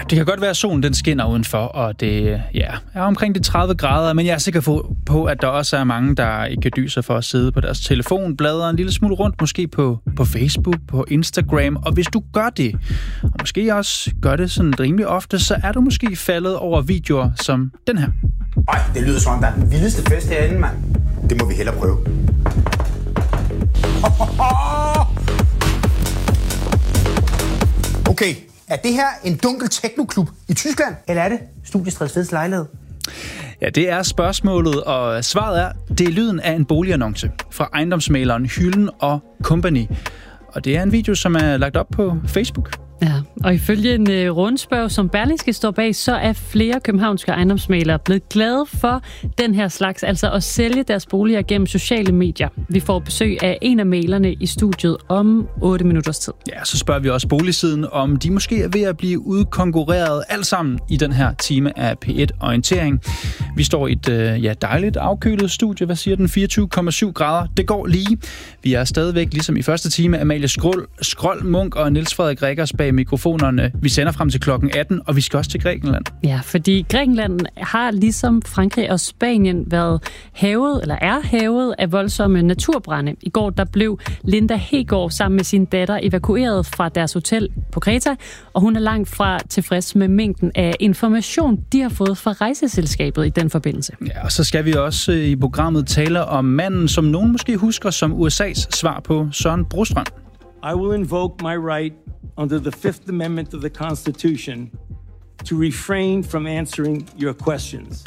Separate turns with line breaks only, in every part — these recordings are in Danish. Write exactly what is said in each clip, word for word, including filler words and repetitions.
det kan godt være, at solen den skinner udenfor, og det ja, er omkring de tredive grader, men jeg er sikker på, at der også er mange, der ikke kan dyse for at sidde på deres telefon, bladre en lille smule rundt, måske på, på Facebook, på Instagram, og hvis du gør det, og måske også gør det sådan rimelig ofte, så er du måske faldet over videoer som den her.
Ej, det lyder som om, der er den vildeste fest herinde, mand. Det må vi hellere prøve. Okay, er det her en dunkel technoklub i Tyskland, eller er det Studiestrædes fedeste lejlighed?
Ja, det er spørgsmålet, og svaret er, det er lyden af en boligannonce fra ejendomsmæleren Hylden og Company. Og det er en video, som er lagt op på Facebook.
Ja, og ifølge en uh, rundspørg, som Berlingske står bag, så er flere københavnske ejendomsmælere blevet glade for den her slags, altså at sælge deres boliger gennem sociale medier. Vi får besøg af en af mælerne i studiet om otte minutters tid.
Ja, så spørger vi også boligsiden, om de måske er ved at blive udkonkurreret alt sammen i den her time af P et Orientering. Vi står i et uh, ja, dejligt afkølet studie. Hvad siger den? fireogtyve komma syv grader. Det går lige. Vi er stadigvæk, ligesom i første time, Amalie Skrold, Skrold Munk og Niels Frederik Rikkers bag mikrofonerne. Vi sender frem til klokken atten, og vi skal også til Grækenland.
Ja, fordi Grækenland har ligesom Frankrig og Spanien været havet, eller er havet af voldsomme naturbrande. I går der blev Linda Hegård sammen med sin datter evakueret fra deres hotel på Kreta, og hun er langt fra tilfreds med mængden af information, de har fået fra rejseselskabet i den forbindelse.
Ja, og så skal vi også i programmet tale om manden, som nogen måske husker som U S A's svar på Søren Brostrøm.
I will invoke my right under the Fifth Amendment of the Constitution to refrain from answering your questions.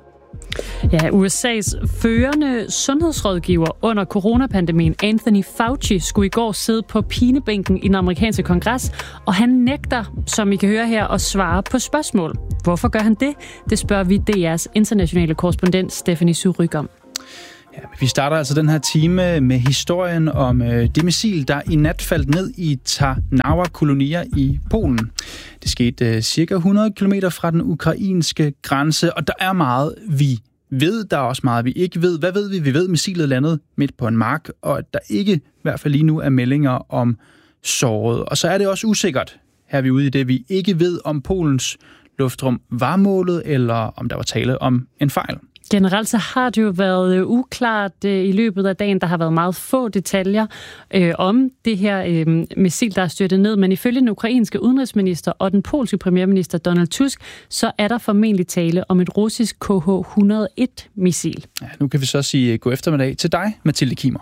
Ja, U S A's førende sundhedsrådgiver under coronapandemien, Anthony Fauci, skulle i går sidde på pinebænken i den amerikanske kongres, og han nægter, som I kan høre her, at svare på spørgsmål. Hvorfor gør han det? Det spørger vi D R's internationale korrespondent Stephanie Surryk om.
Ja, vi starter altså den her time med historien om øh, det missil, der i nat faldt ned i Tarnawa-kolonier i Polen. Det skete øh, cirka hundrede kilometer fra den ukrainske grænse, og der er meget, vi ved. Der er også meget, vi ikke ved. Hvad ved vi? Vi ved, at missilet landede midt på en mark, og at der ikke, i hvert fald lige nu, er meldinger om såret. Og så er det også usikkert, her er vi ude i det, vi ikke ved, om Polens luftrum var målet, eller om der var tale om en fejl.
Generelt så har det jo været uklart øh, i løbet af dagen. Der har været meget få detaljer øh, om det her øh, missil, der er styrtet ned. Men ifølge den ukrainske udenrigsminister og den polske premierminister Donald Tusk, så er der formentlig tale om et russisk K H et hundrede og en missil.
Ja, nu kan vi så sige god eftermiddag til dig, Mathilde Kimer.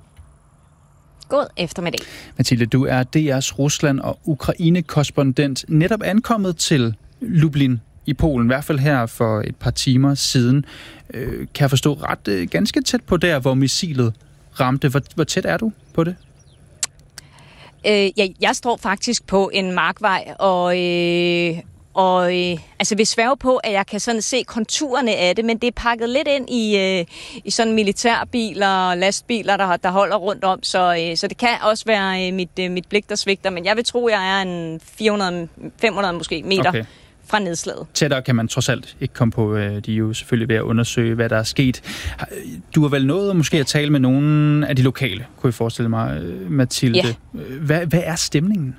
God eftermiddag.
Mathilde, du er D R's Rusland- og Ukraine-korrespondent, netop ankommet til Lublin i Polen, i hvert fald her for et par timer siden. Øh, kan jeg forstå ret øh, ganske tæt på der, hvor missilet ramte. Hvor, hvor tæt er du på det?
Øh, ja, jeg står faktisk på en markvej, og, øh, og øh, altså vil sværge på, at jeg kan sådan se konturerne af det, men det er pakket lidt ind i, øh, i sådan militærbiler og lastbiler, der, der holder rundt om, så, øh, så det kan også være øh, mit, øh, mit blik, der svigter, men jeg vil tro, jeg er en fire hundrede til fem hundrede måske meter. Okay. Fra nedslaget.
Tættere kan man trods alt ikke komme på. De er jo selvfølgelig ved at undersøge, hvad der er sket. Du har vel nået måske at tale med nogle af de lokale, kunne jeg forestille mig, Mathilde. Ja. Hvad, hvad er stemningen?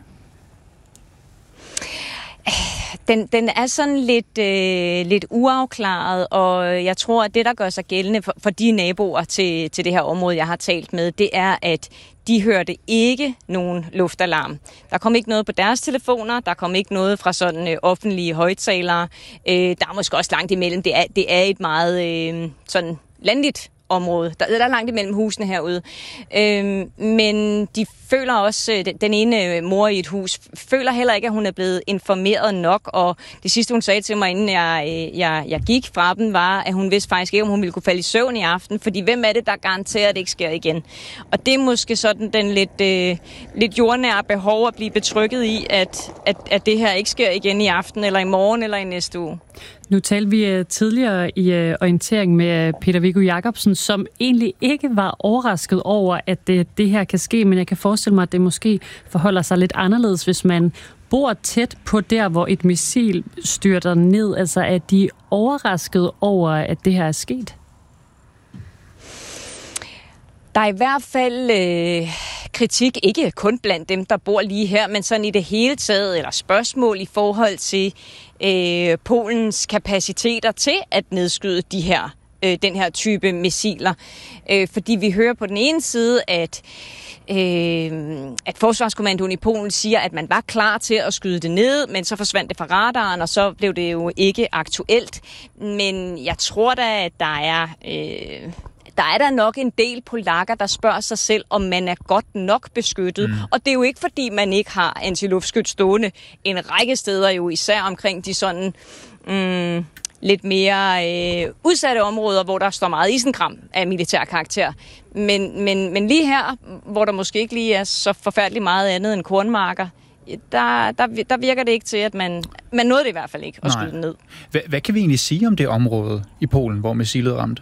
Den, den er sådan lidt, øh, lidt uafklaret, og jeg tror, at det, der gør sig gældende for, for de naboer til, til det her område, jeg har talt med, det er, at de hørte ikke nogen luftalarm. Der kom ikke noget på deres telefoner, der kom ikke noget fra sådan øh, offentlige højttalere. Øh, der er måske også langt imellem. Det er, det er et meget øh, sådan landligt område. Der, der er langt imellem husene herude. Øhm, men de føler også, den, den ene mor i et hus, føler heller ikke, at hun er blevet informeret nok, og det sidste, hun sagde til mig, inden jeg, jeg, jeg gik fra dem, var, at hun vidste faktisk ikke, om hun ville kunne falde i søvn i aften, fordi hvem er det, der garanterer, at det ikke sker igen? Og det er måske sådan den lidt, øh, lidt jordnære behov at blive betrykket i, at, at, at det her ikke sker igen i aften, eller i morgen, eller i næste uge.
Nu talte vi tidligere i orientering med Peter Viggo Jacobsen, som egentlig ikke var overrasket over, at det, det her kan ske, men jeg kan forestille mig, at det måske forholder sig lidt anderledes, hvis man bor tæt på der, hvor et missil styrter ned. Altså, er de overrasket over, at det her er sket?
Der er i hvert fald øh, kritik, ikke kun blandt dem, der bor lige her, men sådan i det hele taget, eller spørgsmål i forhold til øh, Polens kapaciteter til at nedskyde de her, øh, den her type missiler. Øh, fordi vi hører på den ene side, at Øh, at Forsvarskommandoen i Polen siger, at man var klar til at skyde det ned, men så forsvandt det fra radaren, og så blev det jo ikke aktuelt. Men jeg tror da, at der er, øh, der er der nok en del polakker, der spørger sig selv, om man er godt nok beskyttet. Mm. Og det er jo ikke, fordi man ikke har antiluftskyts stående en række steder, jo især omkring de sådan Mm, lidt mere øh, udsatte områder, hvor der står meget isenkram af militær karakter. Men, men, men lige her, hvor der måske ikke lige er så forfærdeligt meget andet end kornmarker, der, der, der virker det ikke til, at man, man nåede det i hvert fald ikke at skyde den ned.
Hvad, hvad kan vi egentlig sige om det område i Polen, hvor missilet ramte?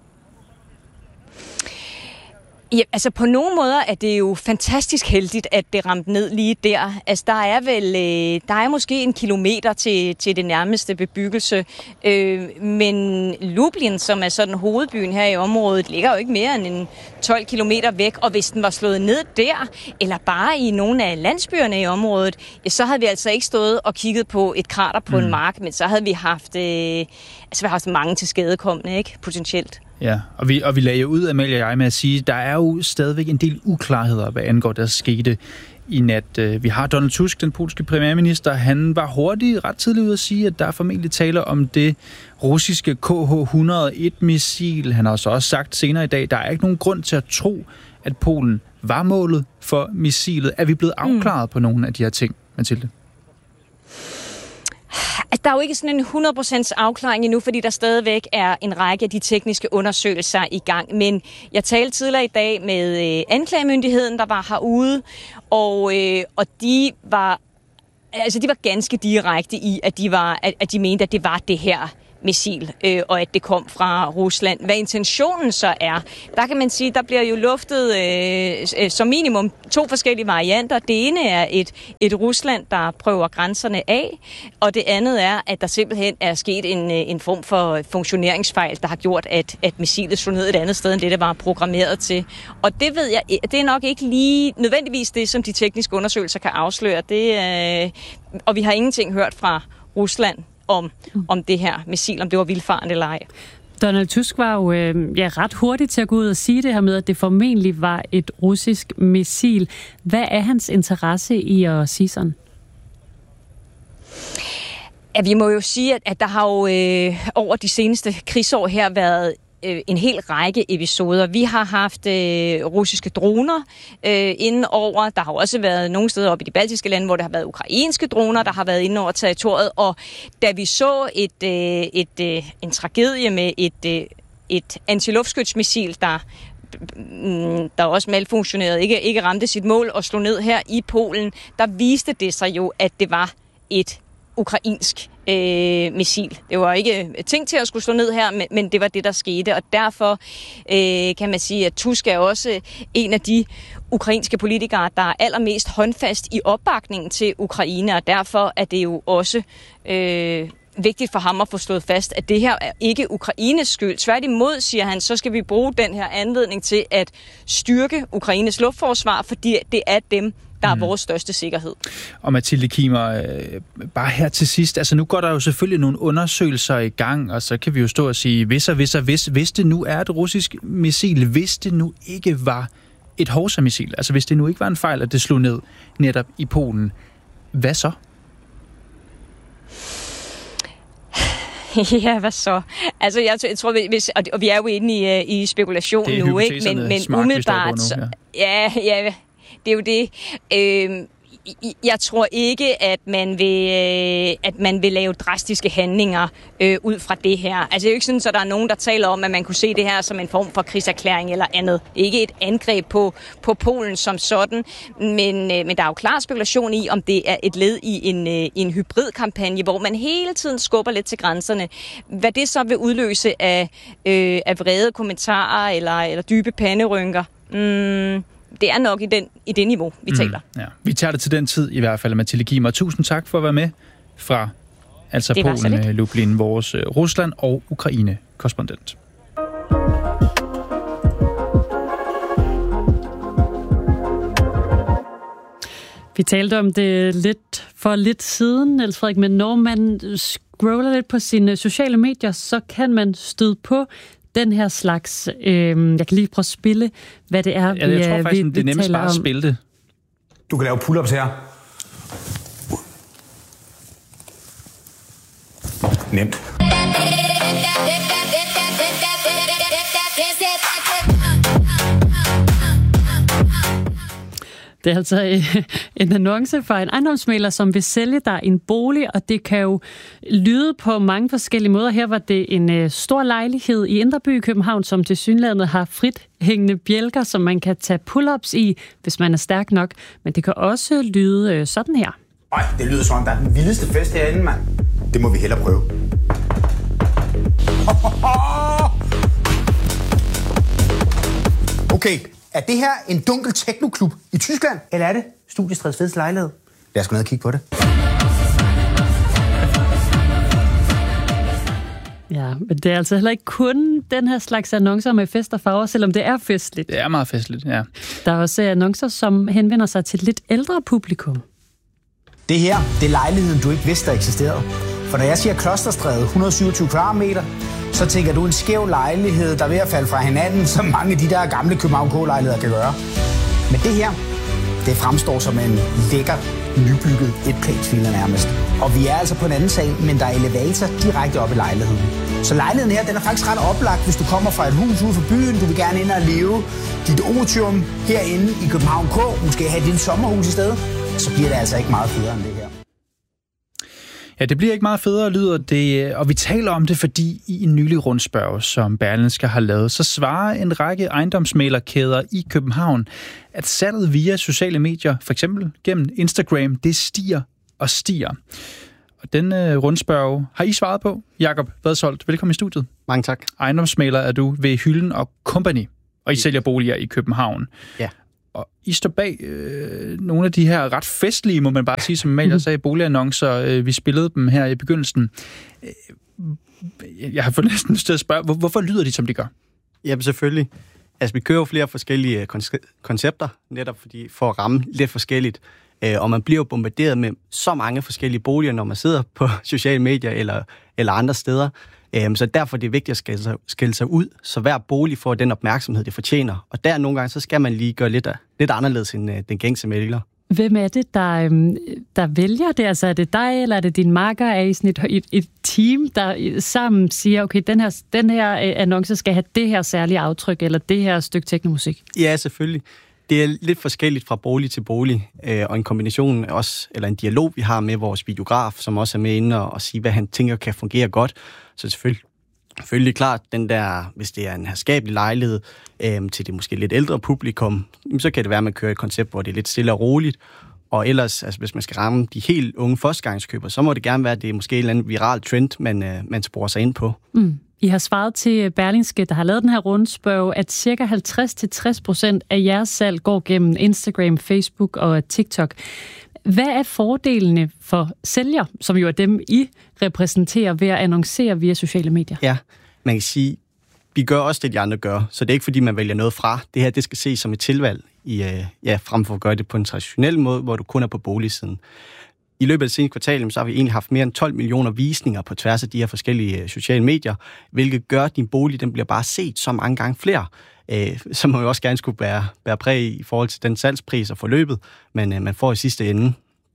Ja, altså på nogle måder er det jo fantastisk heldigt, at det ramte ned lige der. Altså der er vel, øh, der er måske en kilometer til, til det nærmeste bebyggelse, øh, men Lublin, som er sådan hovedbyen her i området, ligger jo ikke mere end en tolv kilometer væk, og hvis den var slået ned der, eller bare i nogle af landsbyerne i området, ja, så havde vi altså ikke stået og kigget på et krater på mm. en mark, men så havde vi haft, øh, altså vi har haft mange til skadekommende, ikke? Potentielt.
Ja, og vi, og vi lagde jo ud, Amalie og jeg, med at sige, at der er jo stadigvæk en del uklarheder, hvad angår der skete i nat. Vi har Donald Tusk, den polske premierminister. Han var hurtigt ret tidligt ude at sige, at der er formentlig tale om det russiske K H et hundrede og en-missil. Han har så også sagt senere i dag, at der er ikke nogen grund til at tro, at Polen var målet for missilet. Er vi blevet afklaret mm. på nogle af de her ting, Mathilde?
Altså, der er jo ikke sådan en hundrede procent afklaring endnu, fordi der stadigvæk er en række af de tekniske undersøgelser i gang. Men jeg talte tidligere i dag med øh, anklagemyndigheden, der var herude, og, øh, og de var altså de var ganske direkte i, at de var at, at de mente, at det var det her missil, øh, og at det kom fra Rusland. Hvad intentionen så er, der kan man sige, der bliver jo luftet øh, som minimum to forskellige varianter. Det ene er et, et Rusland, der prøver grænserne af, og det andet er, at der simpelthen er sket en, en form for funktioneringsfejl, der har gjort, at, at missilet slog ned et andet sted, end det, det var programmeret til. Og det ved jeg, det er nok ikke lige nødvendigvis det, som de tekniske undersøgelser kan afsløre. Det, øh, og vi har ingenting hørt fra Rusland om, om det her missil, om det var vildfarende eller ej.
Donald Tusk var jo øh, ja, ret hurtigt til at gå ud og sige det her med, at det formentlig var et russisk missil. Hvad er hans interesse i at sige sådan?
Ja, vi må jo sige, at, at der har jo øh, over de seneste krigsår her været en hel række episoder. Vi har haft øh, russiske droner øh, inden over. Der har også været nogle steder oppe i de baltiske lande, hvor der har været ukrainske droner, der har været inde over territoriet. Og da vi så et, øh, et, øh, en tragedie med et, øh, et antiluftskytsmissil, der der også malfunktionerede, ikke, ikke ramte sit mål og slog ned her i Polen, der viste det sig jo, at det var et ukrainsk øh, missil. Det var ikke tænkt til at skulle slå ned her, men, men det var det, der skete. Og derfor øh, kan man sige, at Tusk er også en af de ukrainske politikere, der er allermest håndfast i opbakningen til Ukraine, og derfor er det jo også øh, vigtigt for ham at få slået fast, at det her er ikke Ukraines skyld. Tværtimod, siger han, så skal vi bruge den her anledning til at styrke Ukraines luftforsvar, fordi det er dem, der er vores største sikkerhed.
Og Mathilde Kimer, øh, bare her til sidst, altså nu går der jo selvfølgelig nogle undersøgelser i gang, og så kan vi jo stå og sige, hvis og hvis og hvis, hvis det nu er et russisk missil, hvis det nu ikke var et Horsa-missil, altså hvis det nu ikke var en fejl, at det slog ned netop i Polen, hvad så?
Ja, hvad så? Altså, jeg, jeg tror, hvis, og vi er jo inde i, i spekulation nu, ikke? Men, men umiddelbart, nu, ja. ja, ja, det er jo det. Øh, jeg tror ikke, at man vil, at man vil lave drastiske handlinger øh, ud fra det her. Altså, det er jo ikke sådan, at der er nogen, der taler om, at man kunne se det her som en form for krigserklæring eller andet. Det er ikke et angreb på, på Polen som sådan, men, øh, men der er jo klar spekulation i, om det er et led i en, øh, en hybridkampagne, hvor man hele tiden skubber lidt til grænserne. Hvad det så vil udløse af, øh, af vrede kommentarer eller, eller dybe panderynker, mm, det er nok i, den, i det niveau, vi mm, taler.
Ja. Vi tager det til den tid i hvert fald, Mathilde Kimer. Tusind tak for at være med fra altså Polen, Lublin, vores uh, Rusland- og Ukraine-korrespondent.
Vi talte om det lidt for lidt siden, Niels Frederik, men når man scroller lidt på sine sociale medier, så kan man støde på den her slags... Øh, jeg kan lige prøve at spille, hvad det er,
ja,
vi,
jeg tror faktisk,
vi,
det er nemmest bare at spille det.
Du kan lave pull-ups her. Nemt.
Det er altså en annonce fra en ejendomsmægler, som vil sælge dig en bolig, og det kan jo lyde på mange forskellige måder. Her var det en stor lejlighed i Indre By i København, som tilsyneladende har frit hængende bjælker, som man kan tage pull-ups i, hvis man er stærk nok. Men det kan også lyde sådan her.
Øj, det lyder som om, der er den vildeste fest herinde, mand. Det må vi hellere prøve. Okay, er det her en dunkel teknoklub i Tyskland, eller er det Studiestrædes fedeste lejlighed? Lad os gå ned og kigge på det.
Ja, men det er altså heller ikke kun den her slags annoncer med fest og farver, selvom det er festligt.
Det er meget festligt, ja.
Der er også annoncer, som henvender sig til et lidt ældre publikum.
Det her, det er lejligheden, du ikke vidste, der eksisterede. For når jeg siger Klosterstræde et hundrede og syvogtyve kvadratmeter, så tænker du en skæv lejlighed, der er ved at falde fra hinanden, som mange af de der gamle København K-lejligheder kan gøre. Men det her, det fremstår som en lækker, nybygget etplansvilla nærmest. Og vi er altså på en anden sal, men der er elevator direkte op i lejligheden. Så lejligheden her, den er faktisk ret oplagt, hvis du kommer fra et hus ude for byen. Du vil gerne ind og leve dit otium herinde i København K. Måske have dit sommerhus i stedet. Så bliver det altså ikke meget federe end det her.
Ja, det bliver ikke meget federe, lyder det, og vi taler om det, fordi i en nylig rundspørg, som Berlingske har lavet, så svarer en række ejendomsmæglerkæder i København, at salget via sociale medier, for eksempel gennem Instagram, det stiger og stiger. Og den øh, rundspørg har I svaret på. Jakob Vadsholt, velkommen i studiet.
Mange tak.
Ejendomsmægler er du ved Hylden og Company, og I sælger boliger i København.
Ja.
Og I står bag øh, nogle af de her ret festlige, må man bare sige, som Maler sagde, boligannoncer. Øh, vi spillede dem her i begyndelsen. Øh, jeg har fået næsten lyst til at spørge, hvor, hvorfor lyder de, som de gør?
Jamen selvfølgelig. Altså, vi kører flere forskellige koncepter, netop fordi for at ramme lidt forskelligt. Øh, og man bliver bombarderet med så mange forskellige boliger, når man sidder på sociale medier eller, eller andre steder. Øh, så derfor er det vigtigt at skille sig, skille sig ud, så hver bolig får den opmærksomhed, det fortjener. Og der nogle gange, så skal man lige gøre lidt, lidt anderledes end øh, den gængse mægler. Hvem
er det, der, der vælger det? Altså, er det dig, eller er det din makker? Er I sådan et, et, et team, der sammen siger, okay, den her, den her annonce skal have det her særlige aftryk, eller det her stykke teknomusik?
Ja, selvfølgelig. Det er lidt forskelligt fra bolig til bolig, øh, og en kombination også, eller en dialog, vi har med vores videograf, som også er med inde og, og sige, hvad han tænker kan fungere godt. Så selvfølgelig, selvfølgelig klart, den der, hvis det er en herskabelig lejlighed øh, til det måske lidt ældre publikum, så kan det være, at man kører et koncept, hvor det er lidt stille og roligt. Og ellers, altså, hvis man skal ramme de helt unge førstegangskøbere, så må det gerne være, at det er måske en eller anden viral trend, man, øh, man sporer sig ind på.
Mm. I har svaret til Berlingske, der har lavet den her rundspørg, at cirka halvtreds til tres procent af jeres salg går gennem Instagram, Facebook og TikTok. Hvad er fordelene for sælger, som jo er dem, I repræsenterer ved at annoncere via sociale medier?
Ja, man kan sige, vi gør også det, de andre gør, så det er ikke, fordi man vælger noget fra. Det her, det skal ses som et tilvalg, i, ja, frem for at gøre det på en traditionel måde, hvor du kun er på boligsiden. I løbet af det seneste kvartal, så har vi egentlig haft mere end tolv millioner visninger på tværs af de her forskellige sociale medier, hvilket gør, at din bolig den bliver bare set så mange gange flere. Øh, så må jo også gerne skulle bære, bære præg i forhold til den salgspris og forløbet, men øh, man får i sidste ende.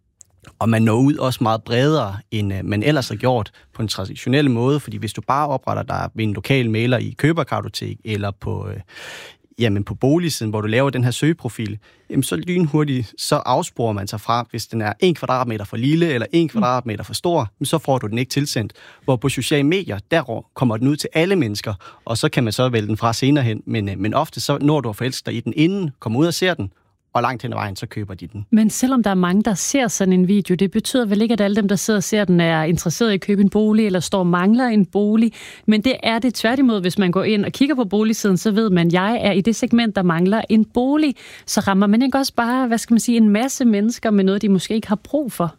Og man når ud også meget bredere, end øh, man ellers har gjort på en traditionel måde, fordi hvis du bare opretter dig ved en lokal mailer i køberkartotek eller på... Øh, Jamen på boligsiden, hvor du laver den her søgeprofil, jamen så lynhurtigt, så afsporer man sig fra, hvis den er en kvadratmeter for lille eller en kvadratmeter for stor, så får du den ikke tilsendt. Hvor på sociale medier, der kommer den ud til alle mennesker, og så kan man så vælge den fra senere hen. Men, men ofte så når du at forelske dig i den inden, kommer ud og ser den, og langt hen ad vejen, så køber de den.
Men selvom der er mange, der ser sådan en video, det betyder vel ikke, at alle dem, der sidder og ser den, er interesseret i at købe en bolig, eller står og mangler en bolig. Men det er det tværtimod, hvis man går ind og kigger på boligsiden, så ved man, at jeg er i det segment, der mangler en bolig. Så rammer man ikke også bare, hvad skal man sige, en masse mennesker med noget, de måske ikke har brug for?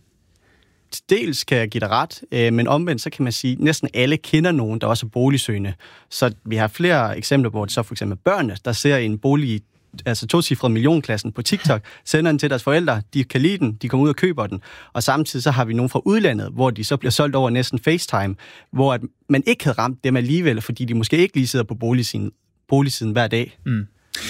Dels kan jeg give dig ret, men omvendt så kan man sige, at næsten alle kender nogen, der også er boligsøgende. Så vi har flere eksempler, hvor det så for eksempel børnene, der ser en bolig altså tocifrede millionklassen på TikTok, sender den til deres forældre, de kan lide den, de kommer ud og køber den, og samtidig så har vi nogen fra udlandet, hvor de så bliver solgt over næsten FaceTime, hvor at man ikke havde ramt dem alligevel, fordi de måske ikke lige sidder på boligsiden, boligsiden hver dag.
Mm.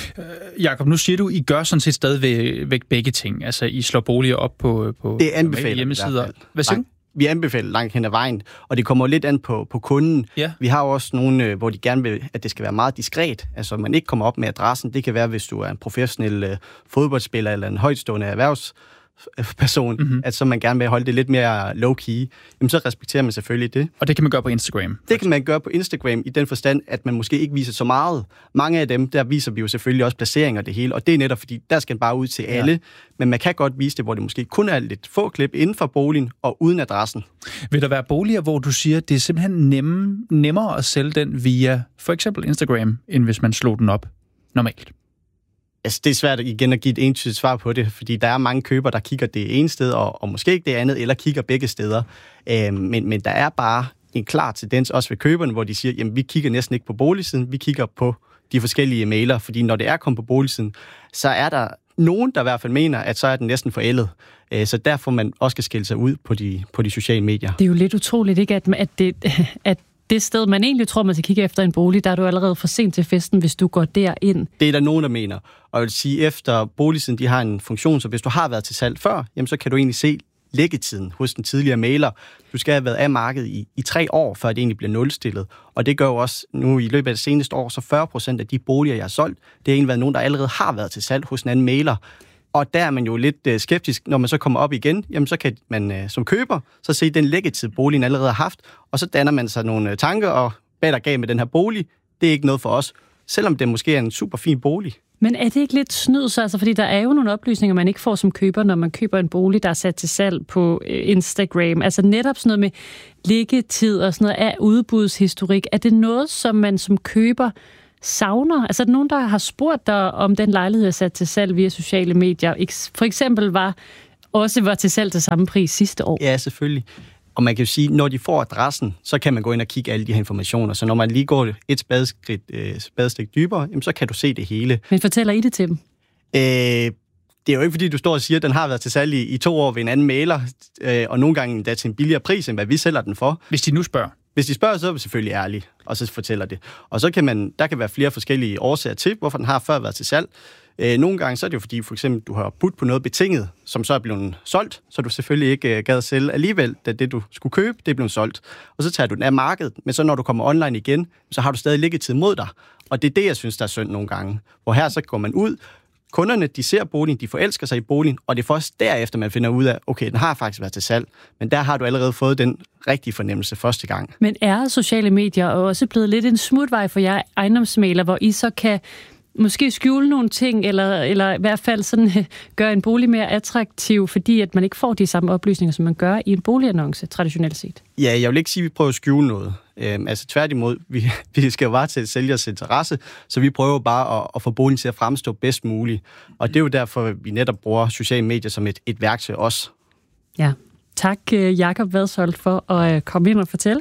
Jakob, nu siger du, I gør sådan set stadigvæk begge ting. Altså, I slår boliger op på, på
det anbefaler
hjemmesider. Hvad siger du?
Vi anbefaler langt hen ad vejen, og det kommer lidt an på, på kunden.
Ja.
Vi har også nogle, hvor de gerne vil, at det skal være meget diskret. Altså, man ikke kommer op med adressen. Det kan være, hvis du er en professionel uh, fodboldspiller eller en højtstående erhvervs person, mm-hmm. at så man gerne vil holde det lidt mere low-key, jamen så respekterer man selvfølgelig det.
Og det kan man gøre på Instagram?
Det kan man gøre på Instagram i den forstand, at man måske ikke viser så meget. Mange af dem, der viser vi jo selvfølgelig også placeringer og det hele, og det er netop fordi, der skal bare ud til alle, ja. Men man kan godt vise det, hvor det måske kun er lidt få klip inden for boligen og uden adressen.
Vil der være boliger, hvor du siger, at det er simpelthen nemme, nemmere at sælge den via for eksempel Instagram, end hvis man slog den op normalt?
Altså, det er svært igen at give et entydigt svar på det, fordi der er mange købere, der kigger det ene sted, og, og måske ikke det andet, eller kigger begge steder. Øh, men, men der er bare en klar tendens også ved køberne, hvor de siger, jamen vi kigger næsten ikke på boligsiden, vi kigger på de forskellige mailer, fordi når det er kommet på boligsiden, så er der nogen, der i hvert fald mener, at så er den næsten forældet. Øh, så derfor man også skal skille sig ud på de, på de sociale medier.
Det er jo lidt utroligt, ikke, at, at det... At det sted, man egentlig tror, man skal kigge efter en bolig, der er du allerede for sent til festen, hvis du går derind.
Det er der nogen, der mener. Og jeg vil sige, efter boligsiden, de har en funktion, så hvis du har været til salg før, jamen, så kan du egentlig se læggetiden hos den tidligere mailer. Du skal have været af markedet i, i tre år, før det egentlig bliver nulstillet. Og det gør jo også nu i løbet af det seneste år, så fyrre procent af de boliger, jeg har solgt, det har egentlig været nogen, der allerede har været til salg hos en anden mailer. Og der er man jo lidt øh, skeptisk, når man så kommer op igen, jamen så kan man øh, som køber så se den læggetid, boligen allerede har haft, og så danner man sig nogle øh, tanker, og hvad der gav med den her bolig, det er ikke noget for os, selvom det måske er en super fin bolig.
Men er det ikke lidt snyd så? Altså, fordi der er jo nogle oplysninger, man ikke får som køber, når man køber en bolig, der er sat til salg på øh, Instagram. Altså netop sådan noget med liggetid og sådan noget af udbudshistorik. Er det noget, som man som køber savner? Altså er der nogen, der har spurgt dig, om den lejlighed er sat til salg via sociale medier? For eksempel var også var til salg til samme pris sidste år.
Ja, selvfølgelig. Og man kan jo sige, når de får adressen, så kan man gå ind og kigge alle de her informationer. Så når man lige går et spadeskridt, øh, spadestik dybere, jamen, så kan du se det hele.
Men fortæller I det til dem?
Øh, det er jo ikke, fordi du står og siger, at den har været til salg i, i to år ved en anden mailer, øh, og nogle gange endda til en billigere pris, end hvad vi sælger den for.
Hvis de nu spørger?
Hvis de spørger, så er vi selvfølgelig ærlige, og så fortæller det. Og så kan man, der kan være flere forskellige årsager til, hvorfor den har før været til salg. Øh, nogle gange så er det jo fordi, for eksempel, du har budt på noget betinget, som så er blevet solgt, så du selvfølgelig ikke øh, gad sælge alligevel, da det du skulle købe, det er blevet solgt. Og så tager du den af markedet, men så når du kommer online igen, så har du stadig liggetid mod dig. Og det er det, jeg synes, der er synd nogle gange. Hvor her så går man ud, kunderne, de ser boligen, de forelsker sig i boligen, og det er først derefter, man finder ud af, okay, den har faktisk været til salg, men der har du allerede fået den rigtige fornemmelse første gang.
Men er sociale medier også blevet lidt en smutvej for jer ejendomsmægler, hvor I så kan måske skjule nogle ting, eller, eller i hvert fald sådan, gøre en bolig mere attraktiv, fordi at man ikke får de samme oplysninger, som man gør i en boligannonce, traditionelt set?
Ja, jeg vil ikke sige, at vi prøver at skjule noget. Øhm, altså tværtimod, vi, vi skal jo bare til sælgers interesse, så vi prøver bare at, at få boligen til at fremstå bedst muligt. Og det er jo derfor, vi netop bruger sociale medier som et, et værktøj også.
Ja, tak Jakob Vadsholt for at komme ind og fortælle.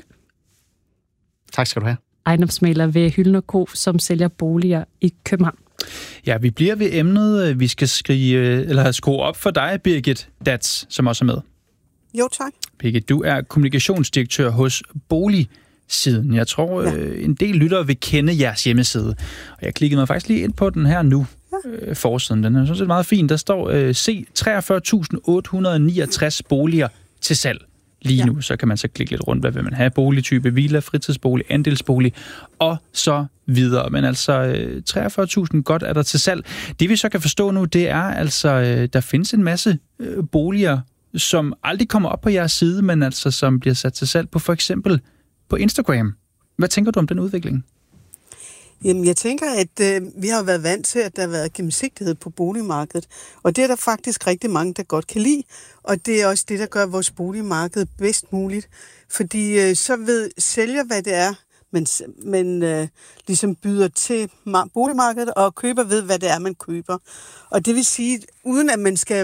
Tak skal du have.
Ejendomsmægler ved Hylden og Co., som sælger boliger i København.
Ja, vi bliver ved emnet. Vi skal skrive, eller skrue op for dig, Birgit Dats, som også er med.
Jo, tak.
Birgit, du er kommunikationsdirektør hos Boligsiden. Jeg tror, ja. en del lyttere vil kende jeres hjemmeside. Og jeg klikkede mig faktisk lige ind på den her nu. Ja. Forsiden. Den er sådan set meget fin. Der står C treogfyrre tusind otte hundrede niogtres boliger til salg. Lige ja. nu, så kan man så klikke lidt rundt, hvad vil man have? Boligtype, villa, fritidsbolig, andelsbolig og så videre. Men altså treogfyrre tusind godt er der til salg. Det vi så kan forstå nu, det er altså, der findes en masse boliger, som aldrig kommer op på jeres side, men altså som bliver sat til salg på for eksempel på Instagram. Hvad tænker du om den udvikling?
Jamen, jeg tænker, at øh, vi har været vant til, at der har været gennemsigtighed på boligmarkedet. Og det er der faktisk rigtig mange, der godt kan lide. Og det er også det, der gør vores boligmarked bedst muligt. Fordi øh, så ved sælger, hvad det er, man, man øh, ligesom byder til boligmarkedet, og køber ved, hvad det er, man køber. Og det vil sige, uden at man skal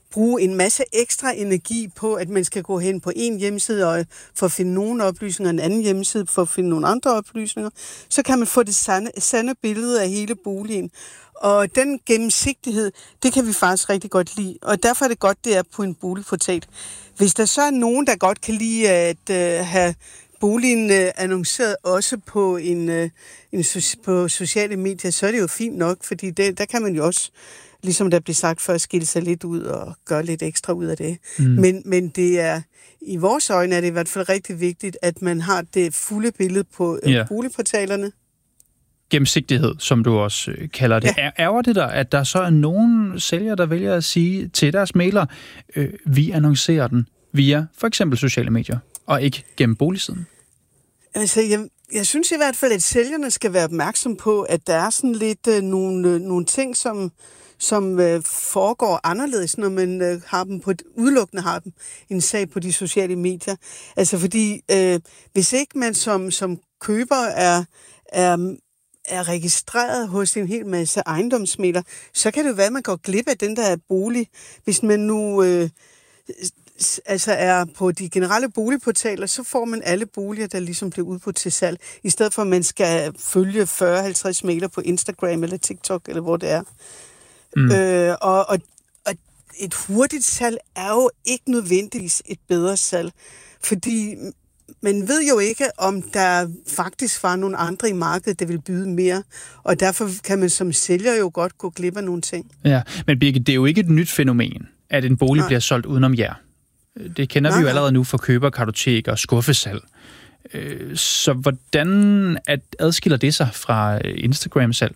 bruge en masse ekstra energi på, at man skal gå hen på en hjemmeside og for at finde nogle oplysninger, en anden hjemmeside for at finde nogle andre oplysninger, så kan man få det sande, sande billede af hele boligen. Og den gennemsigtighed, det kan vi faktisk rigtig godt lide, og derfor er det godt, det er på en boligportal. Hvis der så er nogen, der godt kan lide at uh, have boligen uh, annonceret også på, en, uh, en, på sociale medier, så er det jo fint nok, fordi det, der kan man jo også, ligesom der bliver sagt før, skille sig lidt ud og gøre lidt ekstra ud af det. Mm. Men, men det er, i vores øjne er det i hvert fald rigtig vigtigt, at man har det fulde billede på uh, yeah. boligportalerne.
Gennemsigtighed, som du også øh, kalder det. Ja. Ærger det der, at der så er nogen sælgere, der vælger at sige til deres mailer, øh, vi annoncerer den via for eksempel sociale medier, og ikke gennem boligsiden?
Altså, jeg, jeg synes i hvert fald, at sælgerne skal være opmærksom på, at der er sådan lidt øh, nogle, øh, nogle ting, som, som øh, foregår anderledes, når man øh, har dem på, udelukkende har dem en sag på de sociale medier. Altså, fordi øh, hvis ikke man som, som køber er... er er registreret hos en hel masse ejendomsmæglere, så kan det jo være, at man går glip af den der bolig. Hvis man nu øh, altså er på de generelle boligportaler, så får man alle boliger, der ligesom bliver udbudt til salg, i stedet for at man skal følge fyrre til halvtreds mæglere på Instagram eller TikTok, eller hvor det er. Mm. Øh, og, og, og et hurtigt salg er jo ikke nødvendigvis et bedre salg, fordi man ved jo ikke, om der faktisk var nogle andre i markedet, der vil byde mere. Og derfor kan man som sælger jo godt gå glip af nogle ting. Ja,
men Birgit, det er jo ikke et nyt fænomen, at en bolig Nej. bliver solgt udenom jer. Det kender Nej. vi jo allerede nu fra køberkartotek og skuffesalg. Så hvordan adskiller det sig fra Instagram-salg?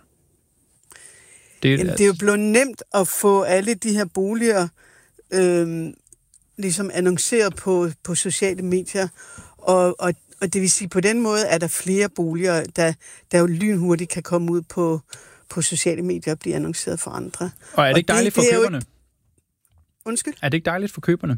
Det, Jamen, det er jo blevet nemt at få alle de her boliger øh, ligesom annonceret på, på sociale medier. Og, og, og det vil sige, på den måde er der flere boliger, der, der jo lynhurtigt kan komme ud på, på sociale medier og blive annonceret for andre.
Og er det ikke dejligt det, for det køberne?
Ikke... Undskyld?
Er det ikke dejligt for køberne?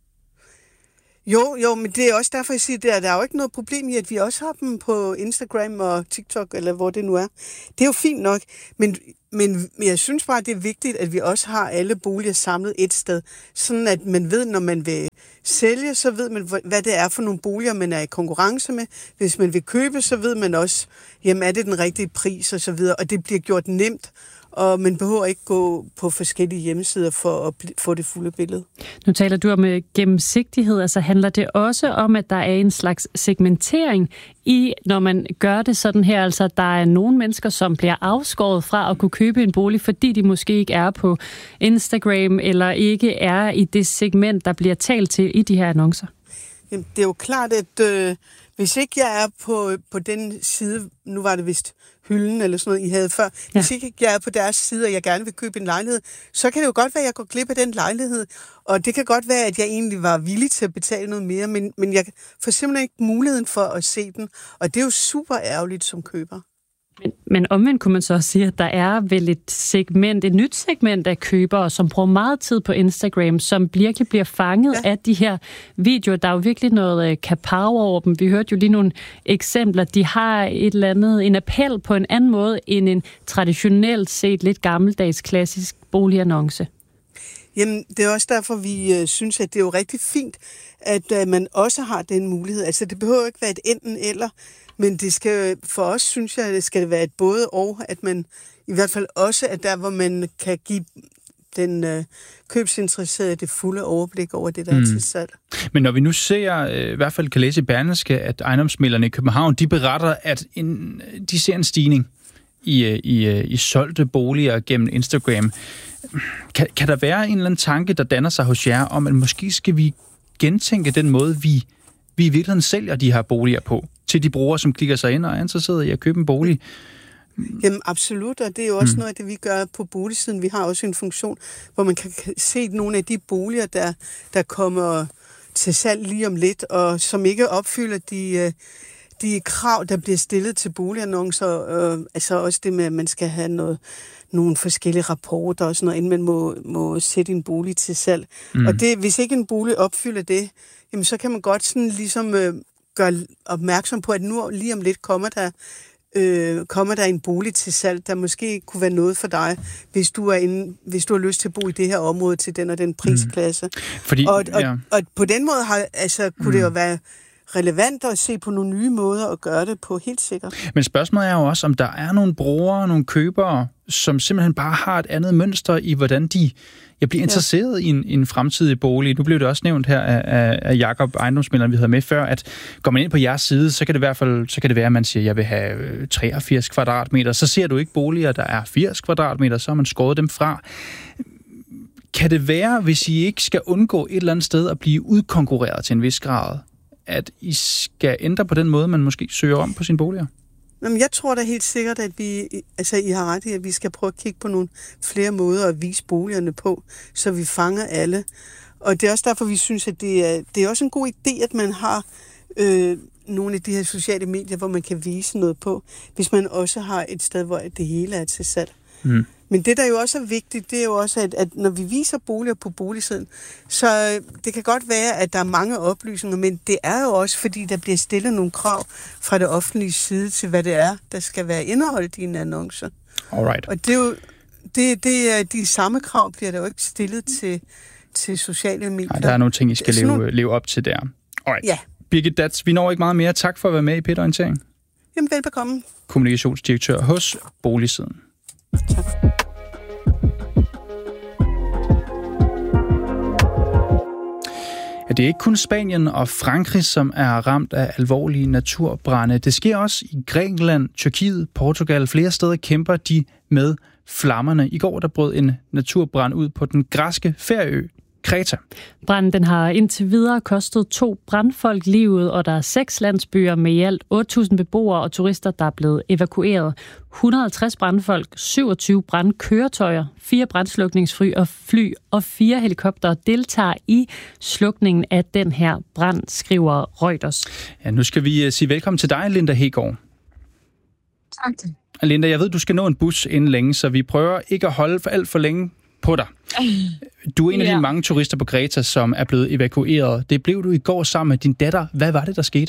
Jo, jo, men det er også derfor, jeg siger, at der er jo ikke noget problem i, at vi også har dem på Instagram og TikTok, eller hvor det nu er. Det er jo fint nok, men, men jeg synes bare, det er vigtigt, at vi også har alle boliger samlet et sted, sådan at man ved, når man vil sælge, så ved man, hvad det er for nogle boliger, man er i konkurrence med. Hvis man vil købe, så ved man også, jamen er det den rigtige pris og så videre, og det bliver gjort nemt, og man behøver ikke gå på forskellige hjemmesider for at få det fulde billede.
Nu taler du om gennemsigtighed, altså handler det også om, at der er en slags segmentering i, når man gør det sådan her, altså der er nogle mennesker, som bliver afskåret fra at kunne købe en bolig, fordi de måske ikke er på Instagram, eller ikke er i det segment, der bliver talt til i de her annoncer?
Jamen, det er jo klart, at øh, hvis ikke jeg er på, på den side, nu var det vist hylden eller sådan noget, I havde før. Ja. Hvis ikke jeg er på deres side, og jeg gerne vil købe en lejlighed, så kan det jo godt være, at jeg går glip af den lejlighed. Og det kan godt være, at jeg egentlig var villig til at betale noget mere, men, men jeg får simpelthen ikke muligheden for at se den. Og det er jo super ærgerligt som køber.
Men, men omvendt kunne man så også sige, at der er vel et segment, et nyt segment af købere, som bruger meget tid på Instagram, som virkelig bliver fanget ja. af de her videoer. Der er jo virkelig noget kapow over dem. Vi hørte jo lige nogle eksempler. De har et eller andet, en appel på en anden måde end en traditionelt set lidt gammeldags klassisk boligannonce.
Jamen, det er også derfor, vi øh, synes, at det er jo rigtig fint, at øh, man også har den mulighed. Altså, det behøver ikke være et enten eller, men det skal, for os, synes jeg, det skal være et både og, at man i hvert fald også er der, hvor man kan give den øh, købsinteresserede det fulde overblik over det, der mm. er til salg. Men
når vi nu ser, øh, i hvert fald kan læse i Berlingske, at ejendomsmæglerne i København, de beretter, at en, de ser en stigning i, i, i solgte boliger gennem Instagram. Kan, kan der være en eller anden tanke, der danner sig hos jer, om at måske skal vi gentænke den måde, vi, vi i virkeligheden sælger de her boliger på, til de brugere, som klikker sig ind og er interesseret i at købe en bolig?
Jamen absolut, og det er jo også mm. noget af det, vi gør på boligsiden. Vi har også en funktion, hvor man kan se nogle af de boliger, der, der kommer til salg lige om lidt, og som ikke opfylder de, de krav, der bliver stillet til boligannoncer. Øh, altså også det med, at man skal have noget, nogle forskellige rapporter og sådan noget, inden man må, må sætte en bolig til salg. Mm. Og det, hvis ikke en bolig opfylder det, jamen så kan man godt sådan ligesom øh, gøre opmærksom på, at nu lige om lidt kommer der øh, kommer der en bolig til salg, der måske kunne være noget for dig, hvis du, er inde, hvis du har lyst til at bo i det her område til den og den prisklasse. Mm.
Fordi,
og, og,
ja.
og, og på den måde har, altså, kunne mm. det jo være relevant at se på nogle nye måder at gøre det på, helt sikkert.
Men spørgsmålet er jo også, om der er nogle brugere, nogle købere, som simpelthen bare har et andet mønster i, hvordan de jeg bliver interesseret ja. i, en, i en fremtidig bolig. Nu blev det også nævnt her af, af, af Jakob, ejendomsmægleren, vi havde med før, at går man ind på jeres side, så kan det i hvert fald, så kan det være, at man siger, at jeg vil have treogfirs kvadratmeter. Så ser du ikke boliger, der er firs kvadratmeter, så har man skåret dem fra. Kan det være, hvis I ikke skal undgå et eller andet sted at blive udkonkurreret til en vis grad, at I skal ændre på den måde, man måske søger om på sine boliger?
Jamen, jeg tror da helt sikkert, at vi, altså I har ret i, at vi skal prøve at kigge på nogle flere måder at vise boligerne på, så vi fanger alle. Og det er også derfor, vi synes, at det er, det er også en god idé, at man har øh, nogle af de her sociale medier, hvor man kan vise noget på, hvis man også har et sted, hvor det hele er til salg. Mm. Men det, der jo også er vigtigt, det er jo også, at, at når vi viser boliger på boligsiden, så det kan godt være, at der er mange oplysninger, men det er jo også, fordi der bliver stillet nogle krav fra det offentlige side til, hvad det er, der skal være indeholdt i en annonce.
Alright.
Og det er jo, det, det er, de samme krav bliver der jo ikke stillet til, til sociale medier.
Nej, der er nogle ting, I skal leve,
nogle...
leve op til der. Alright.
Ja.
Birgit Datz, vi når ikke meget mere. Tak for at være med i P et Orientering.
Jamen, velbekomme.
Kommunikationsdirektør hos Boligsiden.
Tak.
Ja, det er ikke kun Spanien og Frankrig, som er ramt af alvorlige naturbrande. Det sker også i Grækenland, Tyrkiet, Portugal. Flere steder kæmper de med flammerne. I går der brød en naturbrand ud på den græske ferieø Kreta.
Branden den har indtil videre kostet to brandfolk livet, og der er seks landsbyer med i alt otte tusind beboere og turister, der er blevet evakueret. et hundrede og halvtreds brandfolk, syvogtyve brandkøretøjer, fire brandslukningsfly og fly og fire helikoptere deltager i slukningen af den her brand, skriver Reuters.
Ja, nu skal vi sige velkommen til dig, Linda Hegaard.
Tak.
Linda, jeg ved, du skal nå en bus inden længe, så vi prøver ikke at holde for alt for længe på dig. Du er en af ja. de mange turister på Kreta, som er blevet evakueret. Det blev du i går sammen med din datter. Hvad var det, der skete?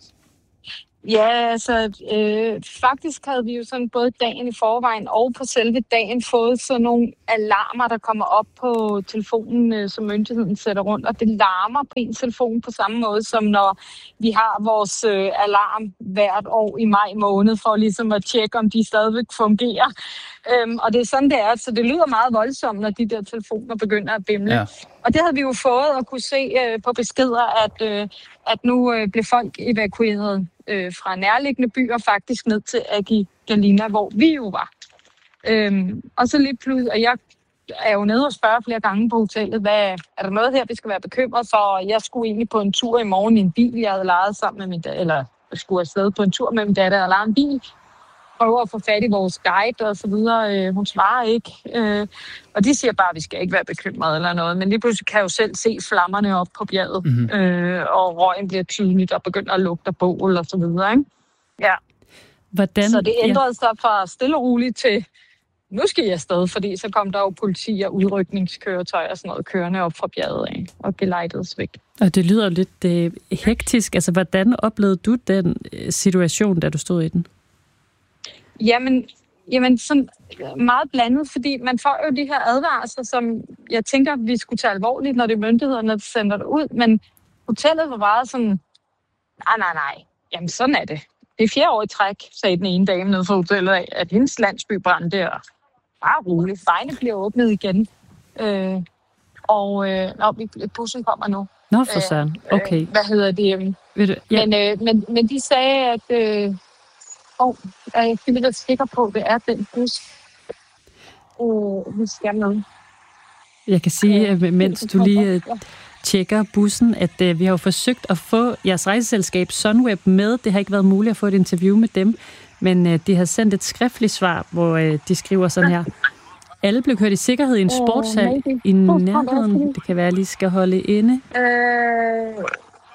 Ja, altså øh, faktisk havde vi jo sådan både dagen i forvejen og på selve dagen fået sådan nogle alarmer, der kommer op på telefonen, øh, som myndigheden sætter rundt. Og det larmer på en telefon på samme måde, som når vi har vores øh, alarm hvert år i maj måned, for ligesom at tjekke, om de stadigvæk fungerer. Øhm, og det er sådan, det er. Så det lyder meget voldsomt, når de der telefoner begynder at bimle. Ja. Og det havde vi jo fået at kunne se øh, på beskeder, at, øh, at nu øh, blev folk evakueret øh, fra nærliggende byer faktisk ned til Agigalina, hvor vi jo var. Øhm, og så lige pludselig, og jeg er jo nede og spørger flere gange på hotellet, hvad, er der noget her, vi skal være bekymret for? Jeg skulle egentlig på en tur i morgen i en bil, jeg havde lejet sammen med min datter, eller skulle afsted på en tur med min datter og lege en bil. Prøver at få fat i vores guide og så videre. Øh, hun svarer ikke. Øh, og de siger bare, at vi skal ikke være bekymrede eller noget. Men lige pludselig kan jeg jo selv se flammerne op på bjerget. Mm-hmm. Øh, og røgen bliver tydeligt og begynder at lugte af bål og så videre. Ikke? Ja.
Hvordan?
Så det ændrede sig fra stille og roligt til, nu skal jeg afsted, fordi så kom der jo politi og udrykningskøretøj og sådan noget kørende op fra bjerget af og gelejtedes væk. Og
det lyder lidt øh, hektisk. Altså, hvordan oplevede du den situation, da du stod i den?
Jamen, jamen sådan meget blandet, fordi man får jo de her advarsler, som jeg tænker, vi skulle tage alvorligt, når det er myndighederne, der sender det ud. Men hotellet var bare sådan, nej, nej, nej, jamen sådan er det. Det er fjerde år i træk, sagde den ene dame nede fra hotellet af, at hendes landsby brændte der. Bare roligt, vejene bliver åbnet igen. Øh, og øh, nå, bussen kommer nu.
Nå, for søren. Okay.
Øh, hvad hedder det? Ved du, ja. men, øh, men, men de sagde, at... Øh, Og jeg er lidt sikker på, at det er den bus, øh, vi skal med.
Jeg kan sige, at mens du lige tjekker bussen, at uh, vi har jo forsøgt at få jeres rejseselskab Sunweb med. Det har ikke været muligt at få et interview med dem, men uh, de har sendt et skriftligt svar, hvor uh, de skriver sådan her. Alle blev kørt i sikkerhed i en sportshal øh, i nærheden. Det kan være, at lige skal holde inde.
Øh...